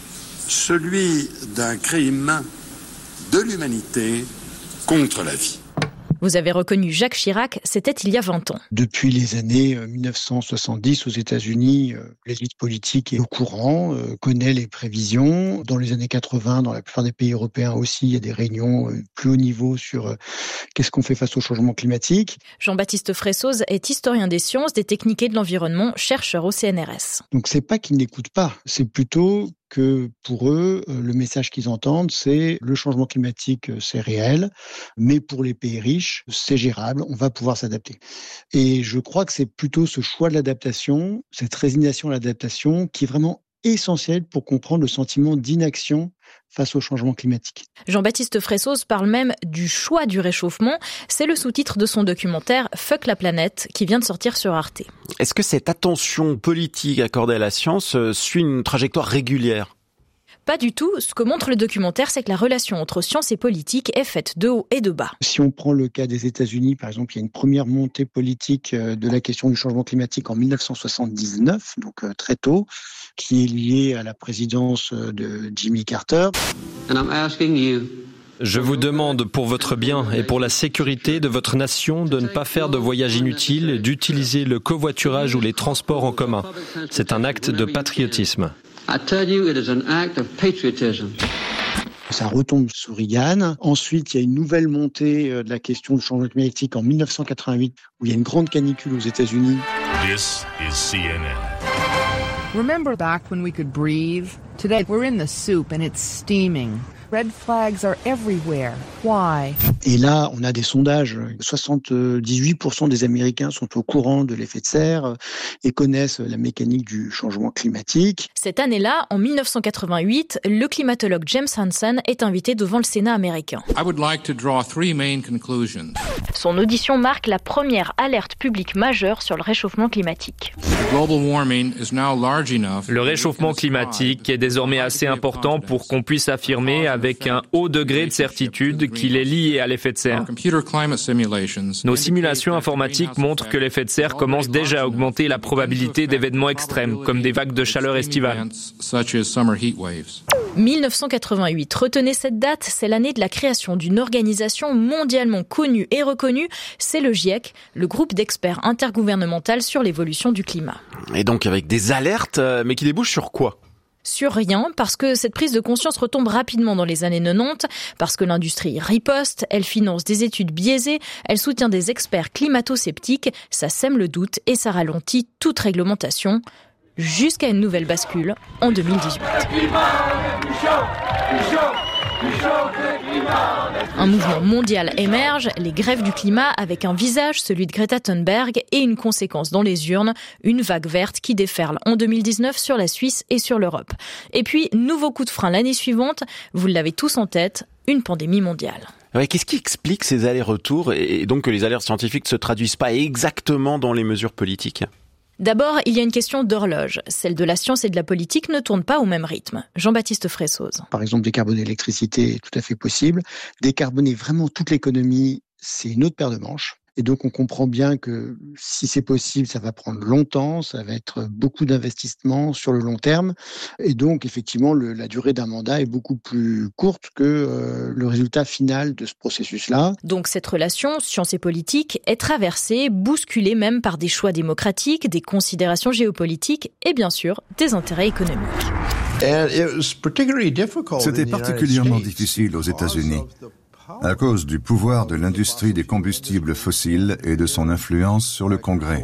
celui d'un crime de l'humanité contre la vie. Vous avez reconnu Jacques Chirac, c'était il y a vingt ans. Depuis les années mille neuf cent soixante-dix aux États-Unis, l'élite politique est au courant, connaît les prévisions. Dans les années quatre-vingts, dans la plupart des pays européens aussi, il y a des réunions plus haut niveau sur qu'est-ce qu'on fait face au changement climatique. Jean-Baptiste Fressoz est historien des sciences, des techniques et de l'environnement, chercheur au C N R S. Donc c'est pas qu'ils n'écoutent pas, c'est plutôt que pour eux, le message qu'ils entendent, c'est le changement climatique, c'est réel, mais pour les pays riches, c'est gérable, on va pouvoir s'adapter. Et je crois que c'est plutôt ce choix de l'adaptation, cette résignation à l'adaptation, qui est vraiment essentiel pour comprendre le sentiment d'inaction face au changement climatique. Jean-Baptiste Fressoz parle même du choix du réchauffement. C'est le sous-titre de son documentaire « Fuck la planète » qui vient de sortir sur Arte. Est-ce que cette attention politique accordée à la science suit une trajectoire régulière ? Pas du tout. Ce que montre le documentaire, c'est que la relation entre science et politique est faite de haut et de bas. Si on prend le cas des États-Unis, par exemple, il y a une première montée politique de la question du changement climatique en mille neuf cent soixante-dix-neuf, donc très tôt, qui est liée à la présidence de Jimmy Carter. And I'm asking you. Je vous demande pour votre bien et pour la sécurité de votre nation de ne pas faire de voyages inutiles, d'utiliser le covoiturage ou les transports en commun. C'est un acte de patriotisme. I tell you, it is an act of patriotism. Ça retombe sous Reagan. Ensuite, il y a une nouvelle montée de la question du changement climatique en mille neuf cent quatre-vingt-huit, où il y a une grande canicule aux États-Unis. This is C N N. Remember back when we could breathe? Today we're in the soup and it's steaming. Red flags are everywhere. Why? Et là, on a des sondages. soixante-dix-huit pour cent des Américains sont au courant de l'effet de serre et connaissent la mécanique du changement climatique. Cette année-là, en mille neuf cent quatre-vingt-huit, le climatologue James Hansen est invité devant le Sénat américain. I would like to draw three main conclusions. Son audition marque la première alerte publique majeure sur le réchauffement climatique. Le réchauffement climatique est désormais assez important pour qu'on puisse affirmer avec un haut degré de certitude qu'il est lié à l'effet de serre. Nos simulations informatiques montrent que l'effet de serre commence déjà à augmenter la probabilité d'événements extrêmes, comme des vagues de chaleur estivales. mille neuf cent quatre-vingt-huit, retenez cette date, c'est l'année de la création d'une organisation mondialement connue et reconnue, c'est le GIEC, le groupe d'experts intergouvernemental sur l'évolution du climat. Et donc avec des alertes, mais qui débouchent sur quoi ? Sur rien, parce que cette prise de conscience retombe rapidement dans les années quatre-vingt-dix, parce que l'industrie riposte, elle finance des études biaisées, elle soutient des experts climato-sceptiques, ça sème le doute et ça ralentit toute réglementation, jusqu'à une nouvelle bascule en deux mille dix-huit. Un mouvement mondial émerge, les grèves du climat avec un visage, celui de Greta Thunberg, et une conséquence dans les urnes, une vague verte qui déferle en deux mille dix-neuf sur la Suisse et sur l'Europe. Et puis, nouveau coup de frein l'année suivante, vous l'avez tous en tête, une pandémie mondiale. Ouais, qu'est-ce qui explique ces allers-retours et donc que les alertes scientifiques ne se traduisent pas exactement dans les mesures politiques ? D'abord, il y a une question d'horloge. Celle de la science et de la politique ne tournent pas au même rythme. Jean-Baptiste Fressoz. Par exemple, décarboner l'électricité est tout à fait possible. Décarboner vraiment toute l'économie, c'est une autre paire de manches. Et donc, on comprend bien que si c'est possible, ça va prendre longtemps, ça va être beaucoup d'investissements sur le long terme. Et donc, effectivement, le, la durée d'un mandat est beaucoup plus courte que euh, le résultat final de ce processus-là. Donc, cette relation science et politique est traversée, bousculée même par des choix démocratiques, des considérations géopolitiques et bien sûr, des intérêts économiques. C'était particulièrement difficile aux États-Unis à cause du pouvoir de l'industrie des combustibles fossiles et de son influence sur le Congrès.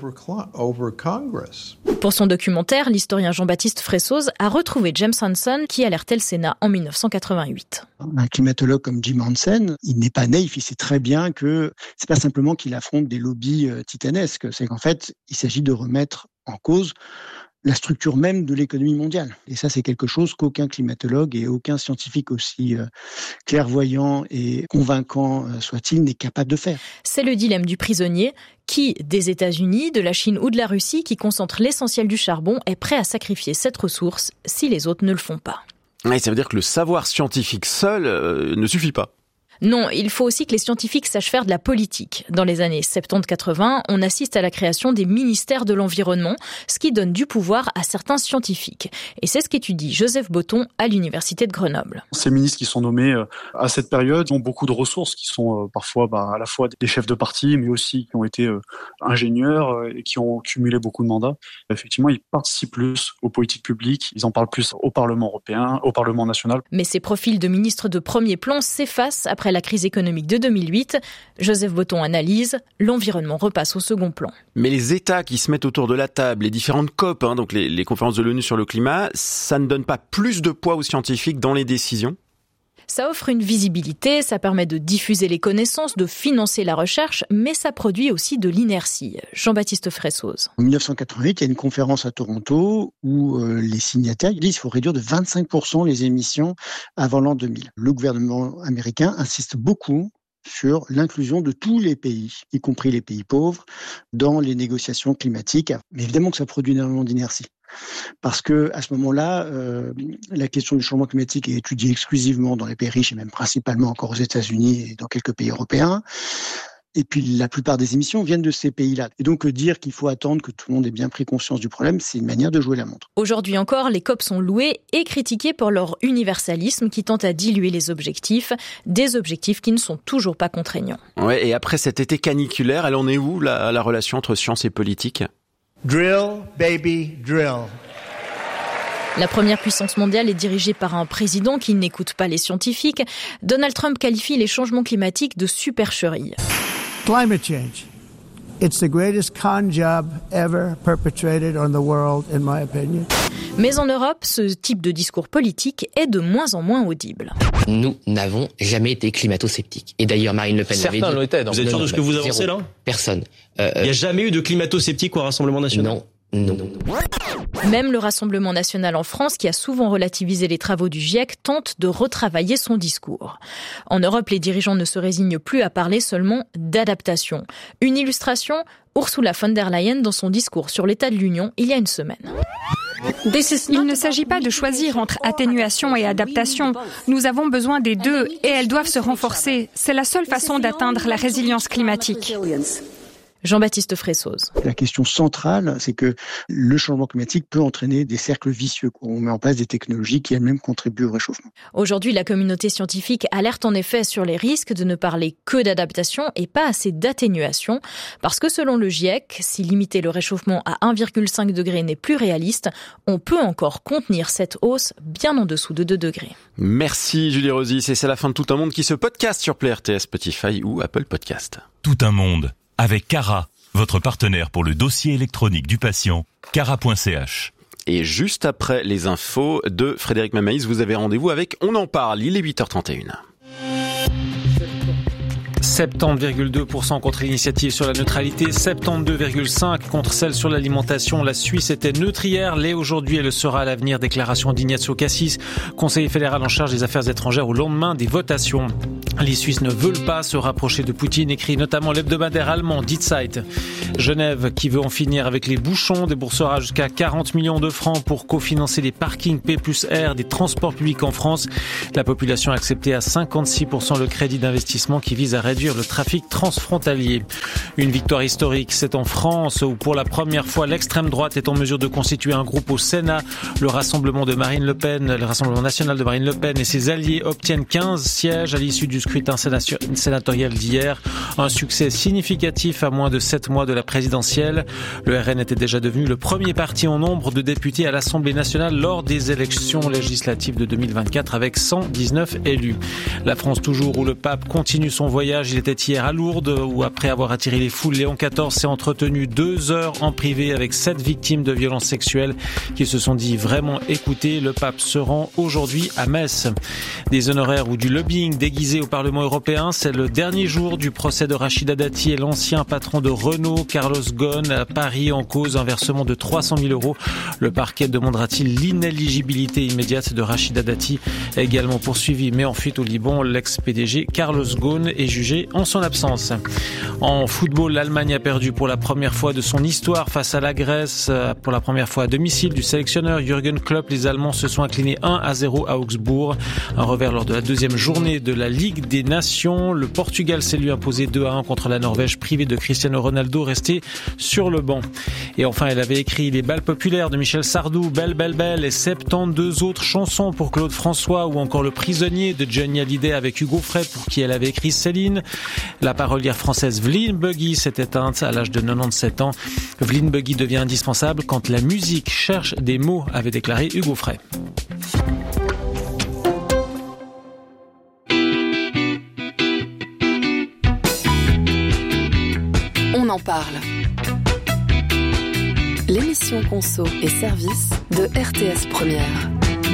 Pour son documentaire, l'historien Jean-Baptiste Fressoz a retrouvé James Hansen qui alertait le Sénat en mille neuf cent quatre-vingt-huit. Un climatologue comme Jim Hansen, il n'est pas naïf, il sait très bien que c'est pas simplement qu'il affronte des lobbies titanesques, c'est qu'en fait, il s'agit de remettre en cause la structure même de l'économie mondiale. Et ça, c'est quelque chose qu'aucun climatologue et aucun scientifique aussi euh, clairvoyant et convaincant euh, soit-il n'est capable de faire. C'est le dilemme du prisonnier. Qui, des États-Unis, de la Chine ou de la Russie, qui concentre l'essentiel du charbon, est prêt à sacrifier cette ressource si les autres ne le font pas ? Ouais, ça veut dire que le savoir scientifique seul euh, ne suffit pas. Non, il faut aussi que les scientifiques sachent faire de la politique. Dans les années soixante-dix quatre-vingts, on assiste à la création des ministères de l'environnement, ce qui donne du pouvoir à certains scientifiques. Et c'est ce qu'étudie Joseph Botton à l'université de Grenoble. Ces ministres qui sont nommés à cette période ont beaucoup de ressources qui sont parfois bah, à la fois des chefs de parti, mais aussi qui ont été ingénieurs et qui ont cumulé beaucoup de mandats. Effectivement, ils participent plus aux politiques publiques, ils en parlent plus au Parlement européen, au Parlement national. Mais ces profils de ministres de premier plan s'effacent après la crise économique de deux mille huit. Joseph Botton analyse, l'environnement repasse au second plan. Mais les États qui se mettent autour de la table, les différentes COP, hein, donc les, les conférences de l'ONU sur le climat, ça ne donne pas plus de poids aux scientifiques dans les décisions ? Ça offre une visibilité, ça permet de diffuser les connaissances, de financer la recherche, mais ça produit aussi de l'inertie. Jean-Baptiste Fressoz. En mille neuf cent quatre-vingt-huit, il y a une conférence à Toronto où euh, les signataires disent qu'il faut réduire de vingt-cinq pour cent les émissions avant l'an deux mille. Le gouvernement américain insiste beaucoup sur l'inclusion de tous les pays, y compris les pays pauvres, dans les négociations climatiques. Mais évidemment que ça produit énormément d'inertie. Parce que à ce moment-là, euh, la question du changement climatique est étudiée exclusivement dans les pays riches et même principalement encore aux États-Unis et dans quelques pays européens. Et puis la plupart des émissions viennent de ces pays-là. Et donc dire qu'il faut attendre que tout le monde ait bien pris conscience du problème, c'est une manière de jouer la montre. Aujourd'hui encore, les COP sont loués et critiqués pour leur universalisme qui tente à diluer les objectifs, des objectifs qui ne sont toujours pas contraignants. Ouais, et après cet été caniculaire, elle en est où la, la relation entre science et politique ? Drill, baby, drill. La première puissance mondiale est dirigée par un président qui n'écoute pas les scientifiques. Donald Trump qualifie les changements climatiques de supercherie. Climate change It's the greatest con job ever perpetrated on the world, in my opinion. Mais en Europe, ce type de discours politique est de moins en moins audible. Nous n'avons jamais été climato-sceptiques. Et d'ailleurs, Marine Le Pen l'avait dit. Certains l'ont été. Vous êtes sûr de ce que vous avancez là ? Personne. Euh, Il n'y a jamais eu de climato-sceptiques au Rassemblement national ? Non. Non. Même le Rassemblement national en France, qui a souvent relativisé les travaux du GIEC, tente de retravailler son discours. En Europe, les dirigeants ne se résignent plus à parler seulement d'adaptation. Une illustration, Ursula von der Leyen dans son discours sur l'état de l'Union il y a une semaine. Il ne s'agit pas de choisir entre atténuation et adaptation. Nous avons besoin des deux et elles doivent se renforcer. C'est la seule façon d'atteindre la résilience climatique. Jean-Baptiste Fressoz. La question centrale, c'est que le changement climatique peut entraîner des cercles vicieux. On met en place des technologies qui elles-mêmes contribuent au réchauffement. Aujourd'hui, la communauté scientifique alerte en effet sur les risques de ne parler que d'adaptation et pas assez d'atténuation. Parce que selon le GIEC, si limiter le réchauffement à un virgule cinq degré n'est plus réaliste, on peut encore contenir cette hausse bien en dessous de deux degrés. Merci Julie Rosy. C'est la fin de Tout un monde qui se podcast sur Play R T S, Spotify ou Apple Podcast. Tout un monde. Avec Cara, votre partenaire pour le dossier électronique du patient, cara point c h. Et juste après les infos de Frédéric Mamaïs, vous avez rendez-vous avec On en parle, il est huit heures trente et une. soixante-dix virgule deux pour cent contre l'initiative sur la neutralité, soixante-douze virgule cinq pour cent contre celle sur l'alimentation. La Suisse était neutre hier, l'est aujourd'hui et le sera à l'avenir. Déclaration d'Ignazio Cassis, conseiller fédéral en charge des affaires étrangères au lendemain des votations. Les Suisses ne veulent pas se rapprocher de Poutine, écrit notamment l'hebdomadaire allemand Die Zeit. Genève qui veut en finir avec les bouchons, déboursera jusqu'à quarante millions de francs pour cofinancer les parkings P plus R des transports publics en France. La population a accepté à cinquante-six pour cent le crédit d'investissement qui vise à réduire le trafic transfrontalier. Une victoire historique, c'est en France où pour la première fois l'extrême droite est en mesure de constituer un groupe au Sénat. Le Rassemblement de Marine Le Pen, le Rassemblement national de Marine Le Pen et ses alliés obtiennent quinze sièges à l'issue du scrutin sénatorial d'hier. Un succès significatif à moins de sept mois de la présidentielle. Le R N était déjà devenu le premier parti en nombre de députés à l'Assemblée nationale lors des élections législatives de deux mille vingt-quatre avec cent dix-neuf élus. La France toujours où le pape continue son voyage. Il était hier à Lourdes où après avoir attiré les foules, Léon quatorze s'est entretenu deux heures en privé avec sept victimes de violences sexuelles qui se sont dit vraiment écoutées. Le pape se rend aujourd'hui à Metz. Des honoraires ou du lobbying déguisé au Parlement européen, c'est le dernier jour du procès de Rachida Dati et l'ancien patron de Renault, Carlos Ghosn, à Paris en cause un versement de trois cent mille euros. Le parquet demandera-t-il l'inéligibilité immédiate de Rachida Dati, également poursuivi mais en fuite au Liban. L'ex-P D G Carlos Ghosn est jugé en son absence. En football, l'Allemagne a perdu pour la première fois de son histoire face à la Grèce. Pour la première fois à domicile du sélectionneur Jürgen Klopp, les Allemands se sont inclinés un à zéro à Augsbourg. Un revers lors de la deuxième journée de la Ligue des Nations. Le Portugal s'est lui imposé deux à un contre la Norvège, privé de Cristiano Ronaldo resté sur le banc. Et enfin, elle avait écrit Les balles populaires de Michel Sardou, Belle, Belle, Belle et soixante-douze autres chansons pour Claude François ou encore Le Prisonnier de Johnny Hallyday avec Hugo Frey pour qui elle avait écrit Céline. La parolière française Vlyn Buggy s'est éteinte à l'âge de quatre-vingt-dix-sept ans. Vlyn Buggy devient indispensable quand la musique cherche des mots, avait déclaré Hugo Frey. On en parle. L'émission Conso et Service de R T S Première.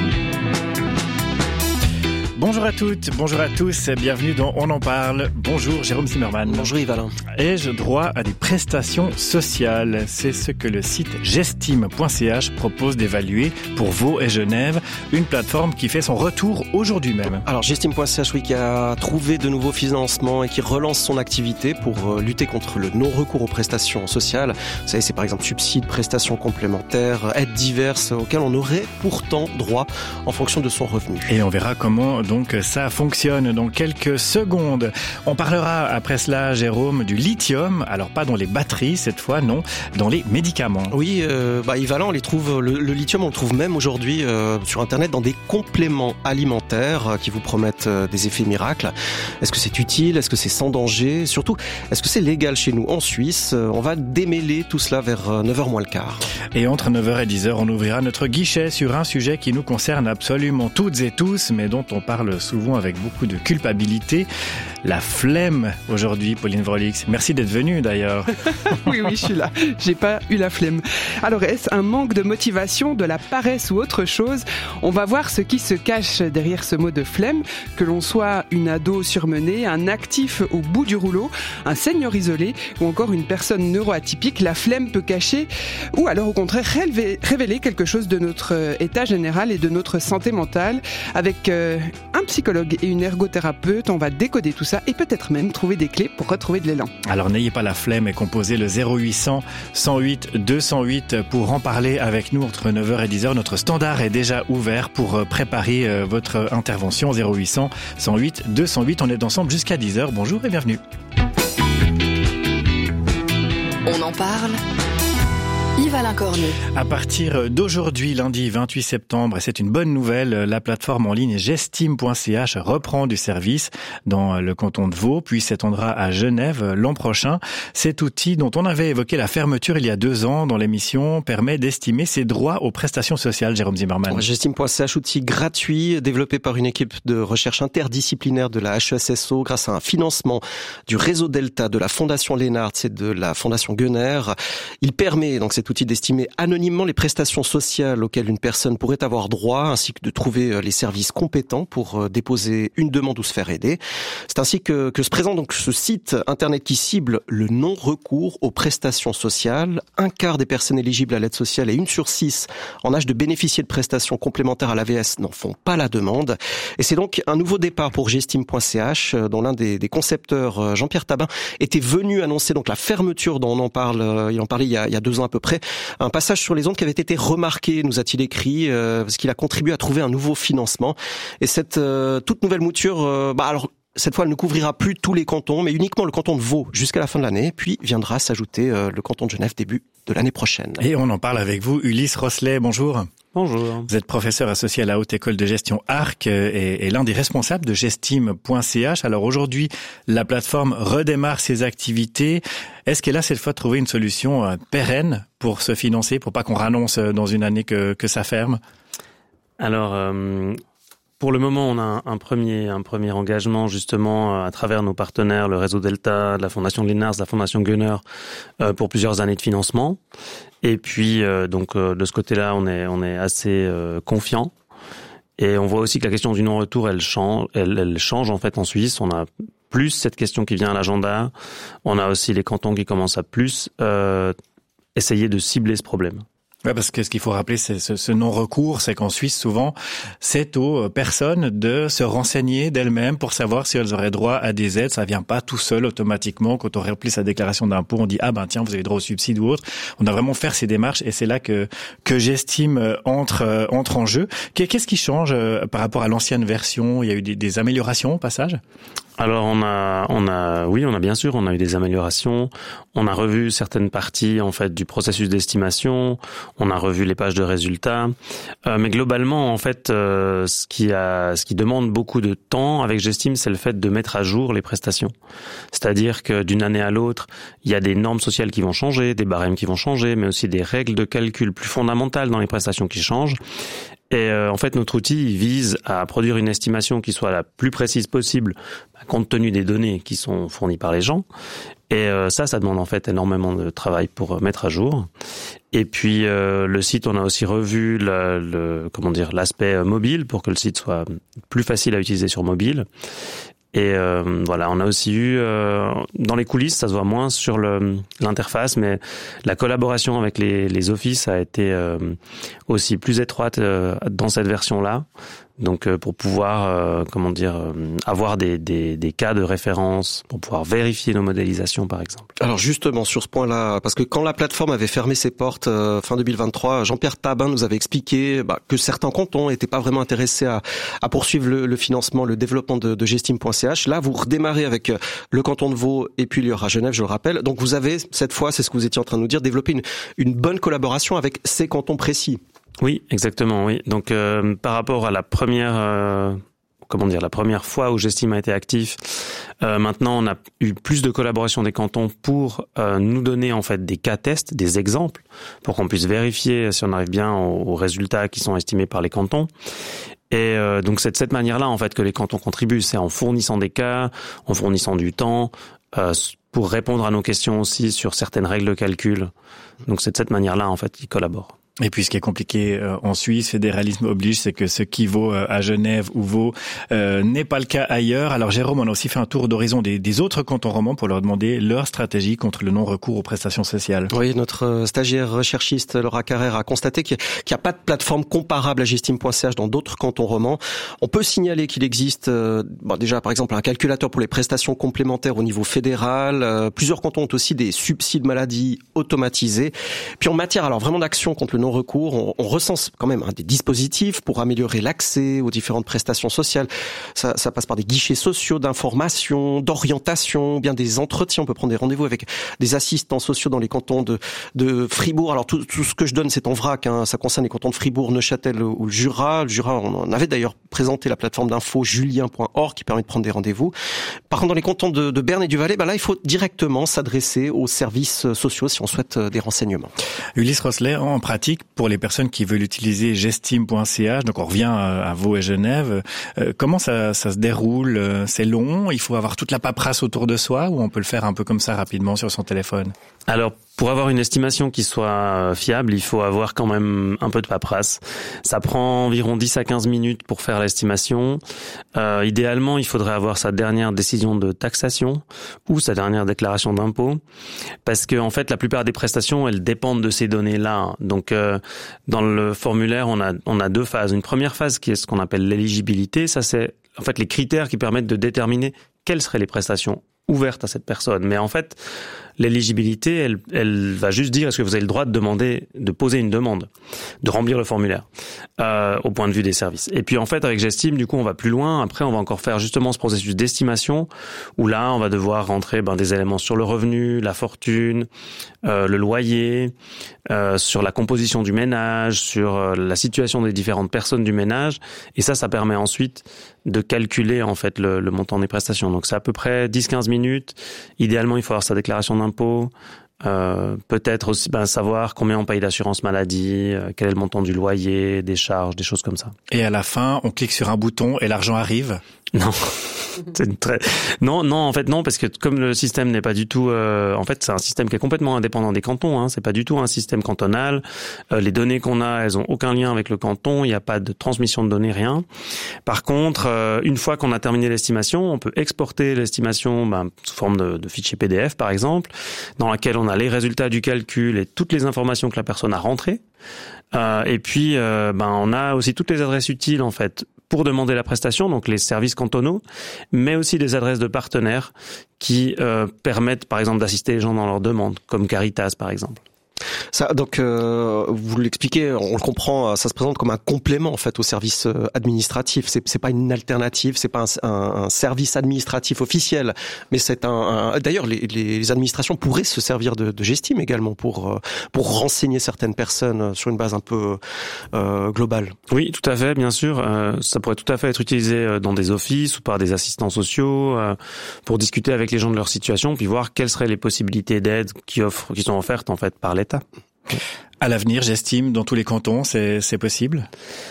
Bonjour à toutes, bonjour à tous, bienvenue dans On en parle. Bonjour Jérôme Zimmermann. Bonjour Yves Alain. Ai-je droit à des prestations sociales ? C'est ce que le site gestime point c h propose d'évaluer pour Vaud et Genève, une plateforme qui fait son retour aujourd'hui même. Alors gestime point c h, oui, qui a trouvé de nouveaux financements et qui relance son activité pour lutter contre le non-recours aux prestations sociales. Vous savez, c'est par exemple subsides, prestations complémentaires, aides diverses auxquelles on aurait pourtant droit en fonction de son revenu. Et on verra comment donc ça fonctionne dans quelques secondes. On parlera après cela, Jérôme, du lithium. Alors pas dans les batteries cette fois, non, dans les médicaments. Oui, euh, bah, Yves Alain, on les trouve, le, le lithium, on le trouve même aujourd'hui euh, sur Internet dans des compléments alimentaires euh, qui vous promettent euh, des effets miracles. Est-ce que c'est utile ? Est-ce que c'est sans danger ? Surtout, est-ce que c'est légal chez nous en Suisse ? euh, On va démêler tout cela vers euh, neuf heures moins le quart. Et entre neuf heures et dix heures, on ouvrira notre guichet sur un sujet qui nous concerne absolument toutes et tous, mais dont on parle souvent avec beaucoup de culpabilité, la flemme aujourd'hui, Pauline Vrolix. Merci d'être venue d'ailleurs. Oui, oui, je suis là. J'ai pas eu la flemme. Alors, est-ce un manque de motivation, de la paresse ou autre chose? On va voir ce qui se cache derrière ce mot de flemme. Que l'on soit une ado surmenée, un actif au bout du rouleau, un senior isolé ou encore une personne neuroatypique, la flemme peut cacher ou alors au contraire révéler, révéler quelque chose de notre état général et de notre santé mentale. Avec euh, un psychologue et une ergothérapeute, on va décoder tout ça et peut-être même trouver des clés pour retrouver de l'élan. Alors n'ayez pas la flemme et composez le zéro huit cents cent huit deux cent huit pour en parler avec nous entre neuf heures et dix heures. Notre standard est déjà ouvert pour préparer votre intervention. Zéro huit cents cent huit deux cent huit. On est ensemble jusqu'à dix heures. Bonjour et bienvenue. On en parle. Yves Alain Cornu. À partir d'aujourd'hui, lundi vingt-huit septembre, et c'est une bonne nouvelle, la plateforme en ligne gestime point c h reprend du service dans le canton de Vaud, puis s'étendra à Genève l'an prochain. Cet outil dont on avait évoqué la fermeture il y a deux ans dans l'émission permet d'estimer ses droits aux prestations sociales. Jérôme Zimmermann. gestime point c h, outil gratuit développé par une équipe de recherche interdisciplinaire de la H E S S O grâce à un financement du réseau Delta, de la Fondation Lénard et de la Fondation Gunner. Il permet donc cet outil d'estimer anonymement les prestations sociales auxquelles une personne pourrait avoir droit, ainsi que de trouver les services compétents pour déposer une demande ou se faire aider. C'est ainsi que, que se présente donc ce site internet qui cible le non-recours aux prestations sociales. Un quart des personnes éligibles à l'aide sociale et une sur six en âge de bénéficier de prestations complémentaires à l'A V S n'en font pas la demande. Et c'est donc un nouveau départ pour gestime point c h, dont l'un des, des concepteurs, Jean-Pierre Tabin, était venu annoncer donc la fermeture dont on en parle, il en parlait il y a, il y a deux ans à peu près. Un passage sur les ondes qui avait été remarqué, nous a-t-il écrit, euh, parce qu'il a contribué à trouver un nouveau financement. Et cette euh, toute nouvelle mouture, euh, bah alors cette fois, elle ne couvrira plus tous les cantons, mais uniquement le canton de Vaud jusqu'à la fin de l'année. Puis viendra s'ajouter euh, le canton de Genève début de l'année prochaine. Et on en parle avec vous, Ulysse Rosselet. Bonjour. Bonjour. Vous êtes professeur associé à la Haute École de Gestion Arc et, et l'un des responsables de gestime point c h. Alors aujourd'hui, la plateforme redémarre ses activités. Est-ce qu'elle a cette fois trouvé une solution pérenne pour se financer, pour pas qu'on rannonce dans une année que, que ça ferme? Alors, euh, pour le moment, on a un, un premier un premier engagement justement à travers nos partenaires, le réseau Delta, la Fondation Lénard, la Fondation Gunner, euh, pour plusieurs années de financement. Et puis euh, donc euh, de ce côté-là, on est on est assez euh, confiant. Et on voit aussi que la question du non-retour, elle change, elle, elle change en fait en Suisse. On a plus cette question qui vient à l'agenda. On a aussi les cantons qui commencent à plus euh, essayer de cibler ce problème. Ouais, parce que ce qu'il faut rappeler, c'est ce, ce non-recours, c'est qu'en Suisse, souvent, c'est aux personnes de se renseigner d'elles-mêmes pour savoir si elles auraient droit à des aides. Ça vient pas tout seul automatiquement. Quand on remplit sa déclaration d'impôt, on dit ah ben tiens, vous avez droit au subside ou autre. On doit vraiment faire ces démarches et c'est là que que gestime entre entre en jeu. Qu'est-ce qui change par rapport à l'ancienne version? Il y a eu des, des améliorations au passage? Alors on a, on a, oui, on a bien sûr, on a eu des améliorations. On a revu certaines parties en fait du processus d'estimation. On a revu les pages de résultats. Euh, mais globalement, en fait, euh, ce qui a, ce qui demande beaucoup de temps avec Gestime, c'est le fait de mettre à jour les prestations. C'est-à-dire que d'une année à l'autre, il y a des normes sociales qui vont changer, des barèmes qui vont changer, mais aussi des règles de calcul plus fondamentales dans les prestations qui changent. Et euh, en fait, notre outil vise à produire une estimation qui soit la plus précise possible, compte tenu des données qui sont fournies par les gens. Et euh, ça, ça demande en fait énormément de travail pour mettre à jour. Et puis euh, le site, on a aussi revu le, le comment dire l'aspect mobile pour que le site soit plus facile à utiliser sur mobile. Et euh, voilà, on a aussi eu euh, dans les coulisses, ça se voit moins sur le, l'interface, mais la collaboration avec les, les offices a été euh, aussi plus étroite euh, dans cette version-là. Donc euh, pour pouvoir, euh, comment dire, euh, avoir des, des, des cas de référence, pour pouvoir vérifier nos modélisations par exemple. Alors justement sur ce point-là, parce que quand la plateforme avait fermé ses portes euh, fin deux mille vingt-trois, Jean-Pierre Tabin nous avait expliqué bah, que certains cantons n'étaient pas vraiment intéressés à, à poursuivre le, le financement, le développement de, de gestime point c h. Là, vous redémarrez avec le canton de Vaud et puis il y aura Genève, je le rappelle. Donc vous avez cette fois, c'est ce que vous étiez en train de nous dire, développé une, une bonne collaboration avec ces cantons précis. Oui, exactement, oui. Donc euh, par rapport à la première euh, comment dire la première fois où Gestime a été actif, euh, maintenant on a eu plus de collaboration des cantons pour euh, nous donner en fait des cas tests, des exemples pour qu'on puisse vérifier si on arrive bien aux, aux résultats qui sont estimés par les cantons. Et euh, donc c'est de cette manière-là en fait que les cantons contribuent, c'est en fournissant des cas, en fournissant du temps, euh, pour répondre à nos questions aussi sur certaines règles de calcul. Donc c'est de cette manière-là en fait qu'ils collaborent. Et puis ce qui est compliqué euh, en Suisse, fédéralisme oblige, c'est que ce qui vaut euh, à Genève ou Vaud euh, n'est pas le cas ailleurs. Alors Jérôme, on a aussi fait un tour d'horizon des, des autres cantons romans pour leur demander leur stratégie contre le non-recours aux prestations sociales. Oui, notre stagiaire recherchiste Laura Carrère a constaté qu'il n'y a pas de plateforme comparable à Gestime point c h dans d'autres cantons romans. On peut signaler qu'il existe euh, bon, déjà par exemple un calculateur pour les prestations complémentaires au niveau fédéral. Euh, plusieurs cantons ont aussi des subsides maladie automatisés. Puis en matière alors vraiment d'action contre le non-recours, on, on recense quand même hein, des dispositifs pour améliorer l'accès aux différentes prestations sociales. Ça, ça passe par des guichets sociaux d'information, d'orientation, bien des entretiens. On peut prendre des rendez-vous avec des assistants sociaux dans les cantons de, de Fribourg. Alors tout, tout ce que je donne, c'est en vrac. Hein. Ça concerne les cantons de Fribourg, Neuchâtel ou le Jura. Le Jura, on avait d'ailleurs présenté la plateforme d'info julien point org qui permet de prendre des rendez-vous. Par contre, dans les cantons de, de Berne et du Valais, ben là, il faut directement s'adresser aux services sociaux si on souhaite des renseignements. Ulysse Rosselet, en pratique, pour les personnes qui veulent utiliser gestime point c h, donc on revient à Vaud et Genève, euh, comment ça, ça se déroule? C'est long? Il faut avoir toute la paperasse autour de soi ou on peut le faire un peu comme ça rapidement sur son téléphone? Alors, pour avoir une estimation qui soit fiable, il faut avoir quand même un peu de paperasse. Ça prend environ dix à quinze minutes pour faire l'estimation. Euh, idéalement, il faudrait avoir sa dernière décision de taxation ou sa dernière déclaration d'impôt, parce que en fait, la plupart des prestations, elles dépendent de ces données-là. Donc, euh, dans le formulaire, on a on a deux phases. Une première phase qui est ce qu'on appelle l'éligibilité. Ça, c'est en fait les critères qui permettent de déterminer quelles seraient les prestations ouvertes à cette personne. Mais en fait, l'éligibilité, elle, elle va juste dire est-ce que vous avez le droit de demander, de poser une demande, de remplir le formulaire, euh, au point de vue des services. Et puis en fait, avec Gestime, du coup, on va plus loin. Après, on va encore faire justement ce processus d'estimation où là, on va devoir rentrer ben, des éléments sur le revenu, la fortune, euh, le loyer, euh, sur la composition du ménage, sur euh, la situation des différentes personnes du ménage. Et ça, ça permet ensuite de calculer en fait le, le montant des prestations. Donc c'est à peu près dix à quinze minutes. Idéalement, il faut avoir sa déclaration d'impôt. Euh, peut-être aussi ben, savoir combien on paye d'assurance maladie, euh, quel est le montant du loyer, des charges, des choses comme ça. Et à la fin, on clique sur un bouton et l'argent arrive? Non. C'est une très... Non, non, en fait non, parce que comme le système n'est pas du tout, euh, en fait, c'est un système qui est complètement indépendant des cantons. Hein, c'est pas du tout un système cantonal. Euh, les données qu'on a, elles ont aucun lien avec le canton. Il n'y a pas de transmission de données, rien. Par contre, euh, une fois qu'on a terminé l'estimation, on peut exporter l'estimation ben, sous forme de, de fichier P D F, par exemple, dans laquelle on a les résultats du calcul et toutes les informations que la personne a rentrées. Euh, et puis, euh, ben, on a aussi toutes les adresses utiles, en fait, pour demander la prestation, donc les services cantonaux, mais aussi des adresses de partenaires qui euh, permettent, par exemple, d'assister les gens dans leurs demandes, comme Caritas, par exemple. Ça, donc, euh, vous l'expliquez, on le comprend, ça se présente comme un complément en fait au service administratif. C'est, c'est pas une alternative, c'est pas un, un, un service administratif officiel, mais c'est un. un d'ailleurs, les, les administrations pourraient se servir de, de Gestime également pour pour renseigner certaines personnes sur une base un peu euh, globale. Oui, tout à fait, bien sûr. Euh, ça pourrait tout à fait être utilisé dans des offices ou par des assistants sociaux euh, pour discuter avec les gens de leur situation, puis voir quelles seraient les possibilités d'aide qui offrent, qui sont offertes en fait par l'État. À l'avenir, j'estime, dans tous les cantons, c'est, c'est possible ?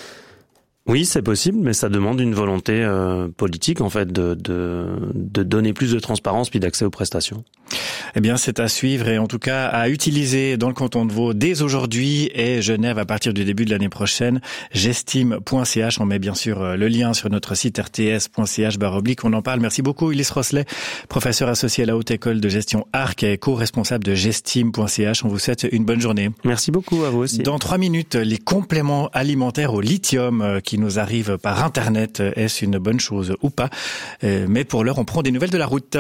Oui, c'est possible, mais ça demande une volonté euh, politique, en fait, de, de, de donner plus de transparence puis d'accès aux prestations. Eh bien, c'est à suivre et en tout cas à utiliser dans le canton de Vaud dès aujourd'hui et Genève à partir du début de l'année prochaine. Gestime point c h, on met bien sûr le lien sur notre site r t s point c h barre oblique. On en parle. Merci beaucoup, Ulysse Rosselet, professeur associé à la Haute École de Gestion Arc et co-responsable de Gestime point c h. On vous souhaite une bonne journée. Merci beaucoup, à vous aussi. Dans trois minutes, les compléments alimentaires au lithium qui nous arrivent par Internet. Est-ce une bonne chose ou pas ? Mais pour l'heure, on prend des nouvelles de la route.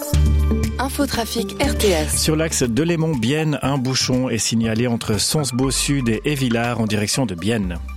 Infotrafic R T S. Sur l'axe de Delémont-Bienne, un bouchon est signalé entre Sonsbeau Sud et Évillars en direction de Bienne.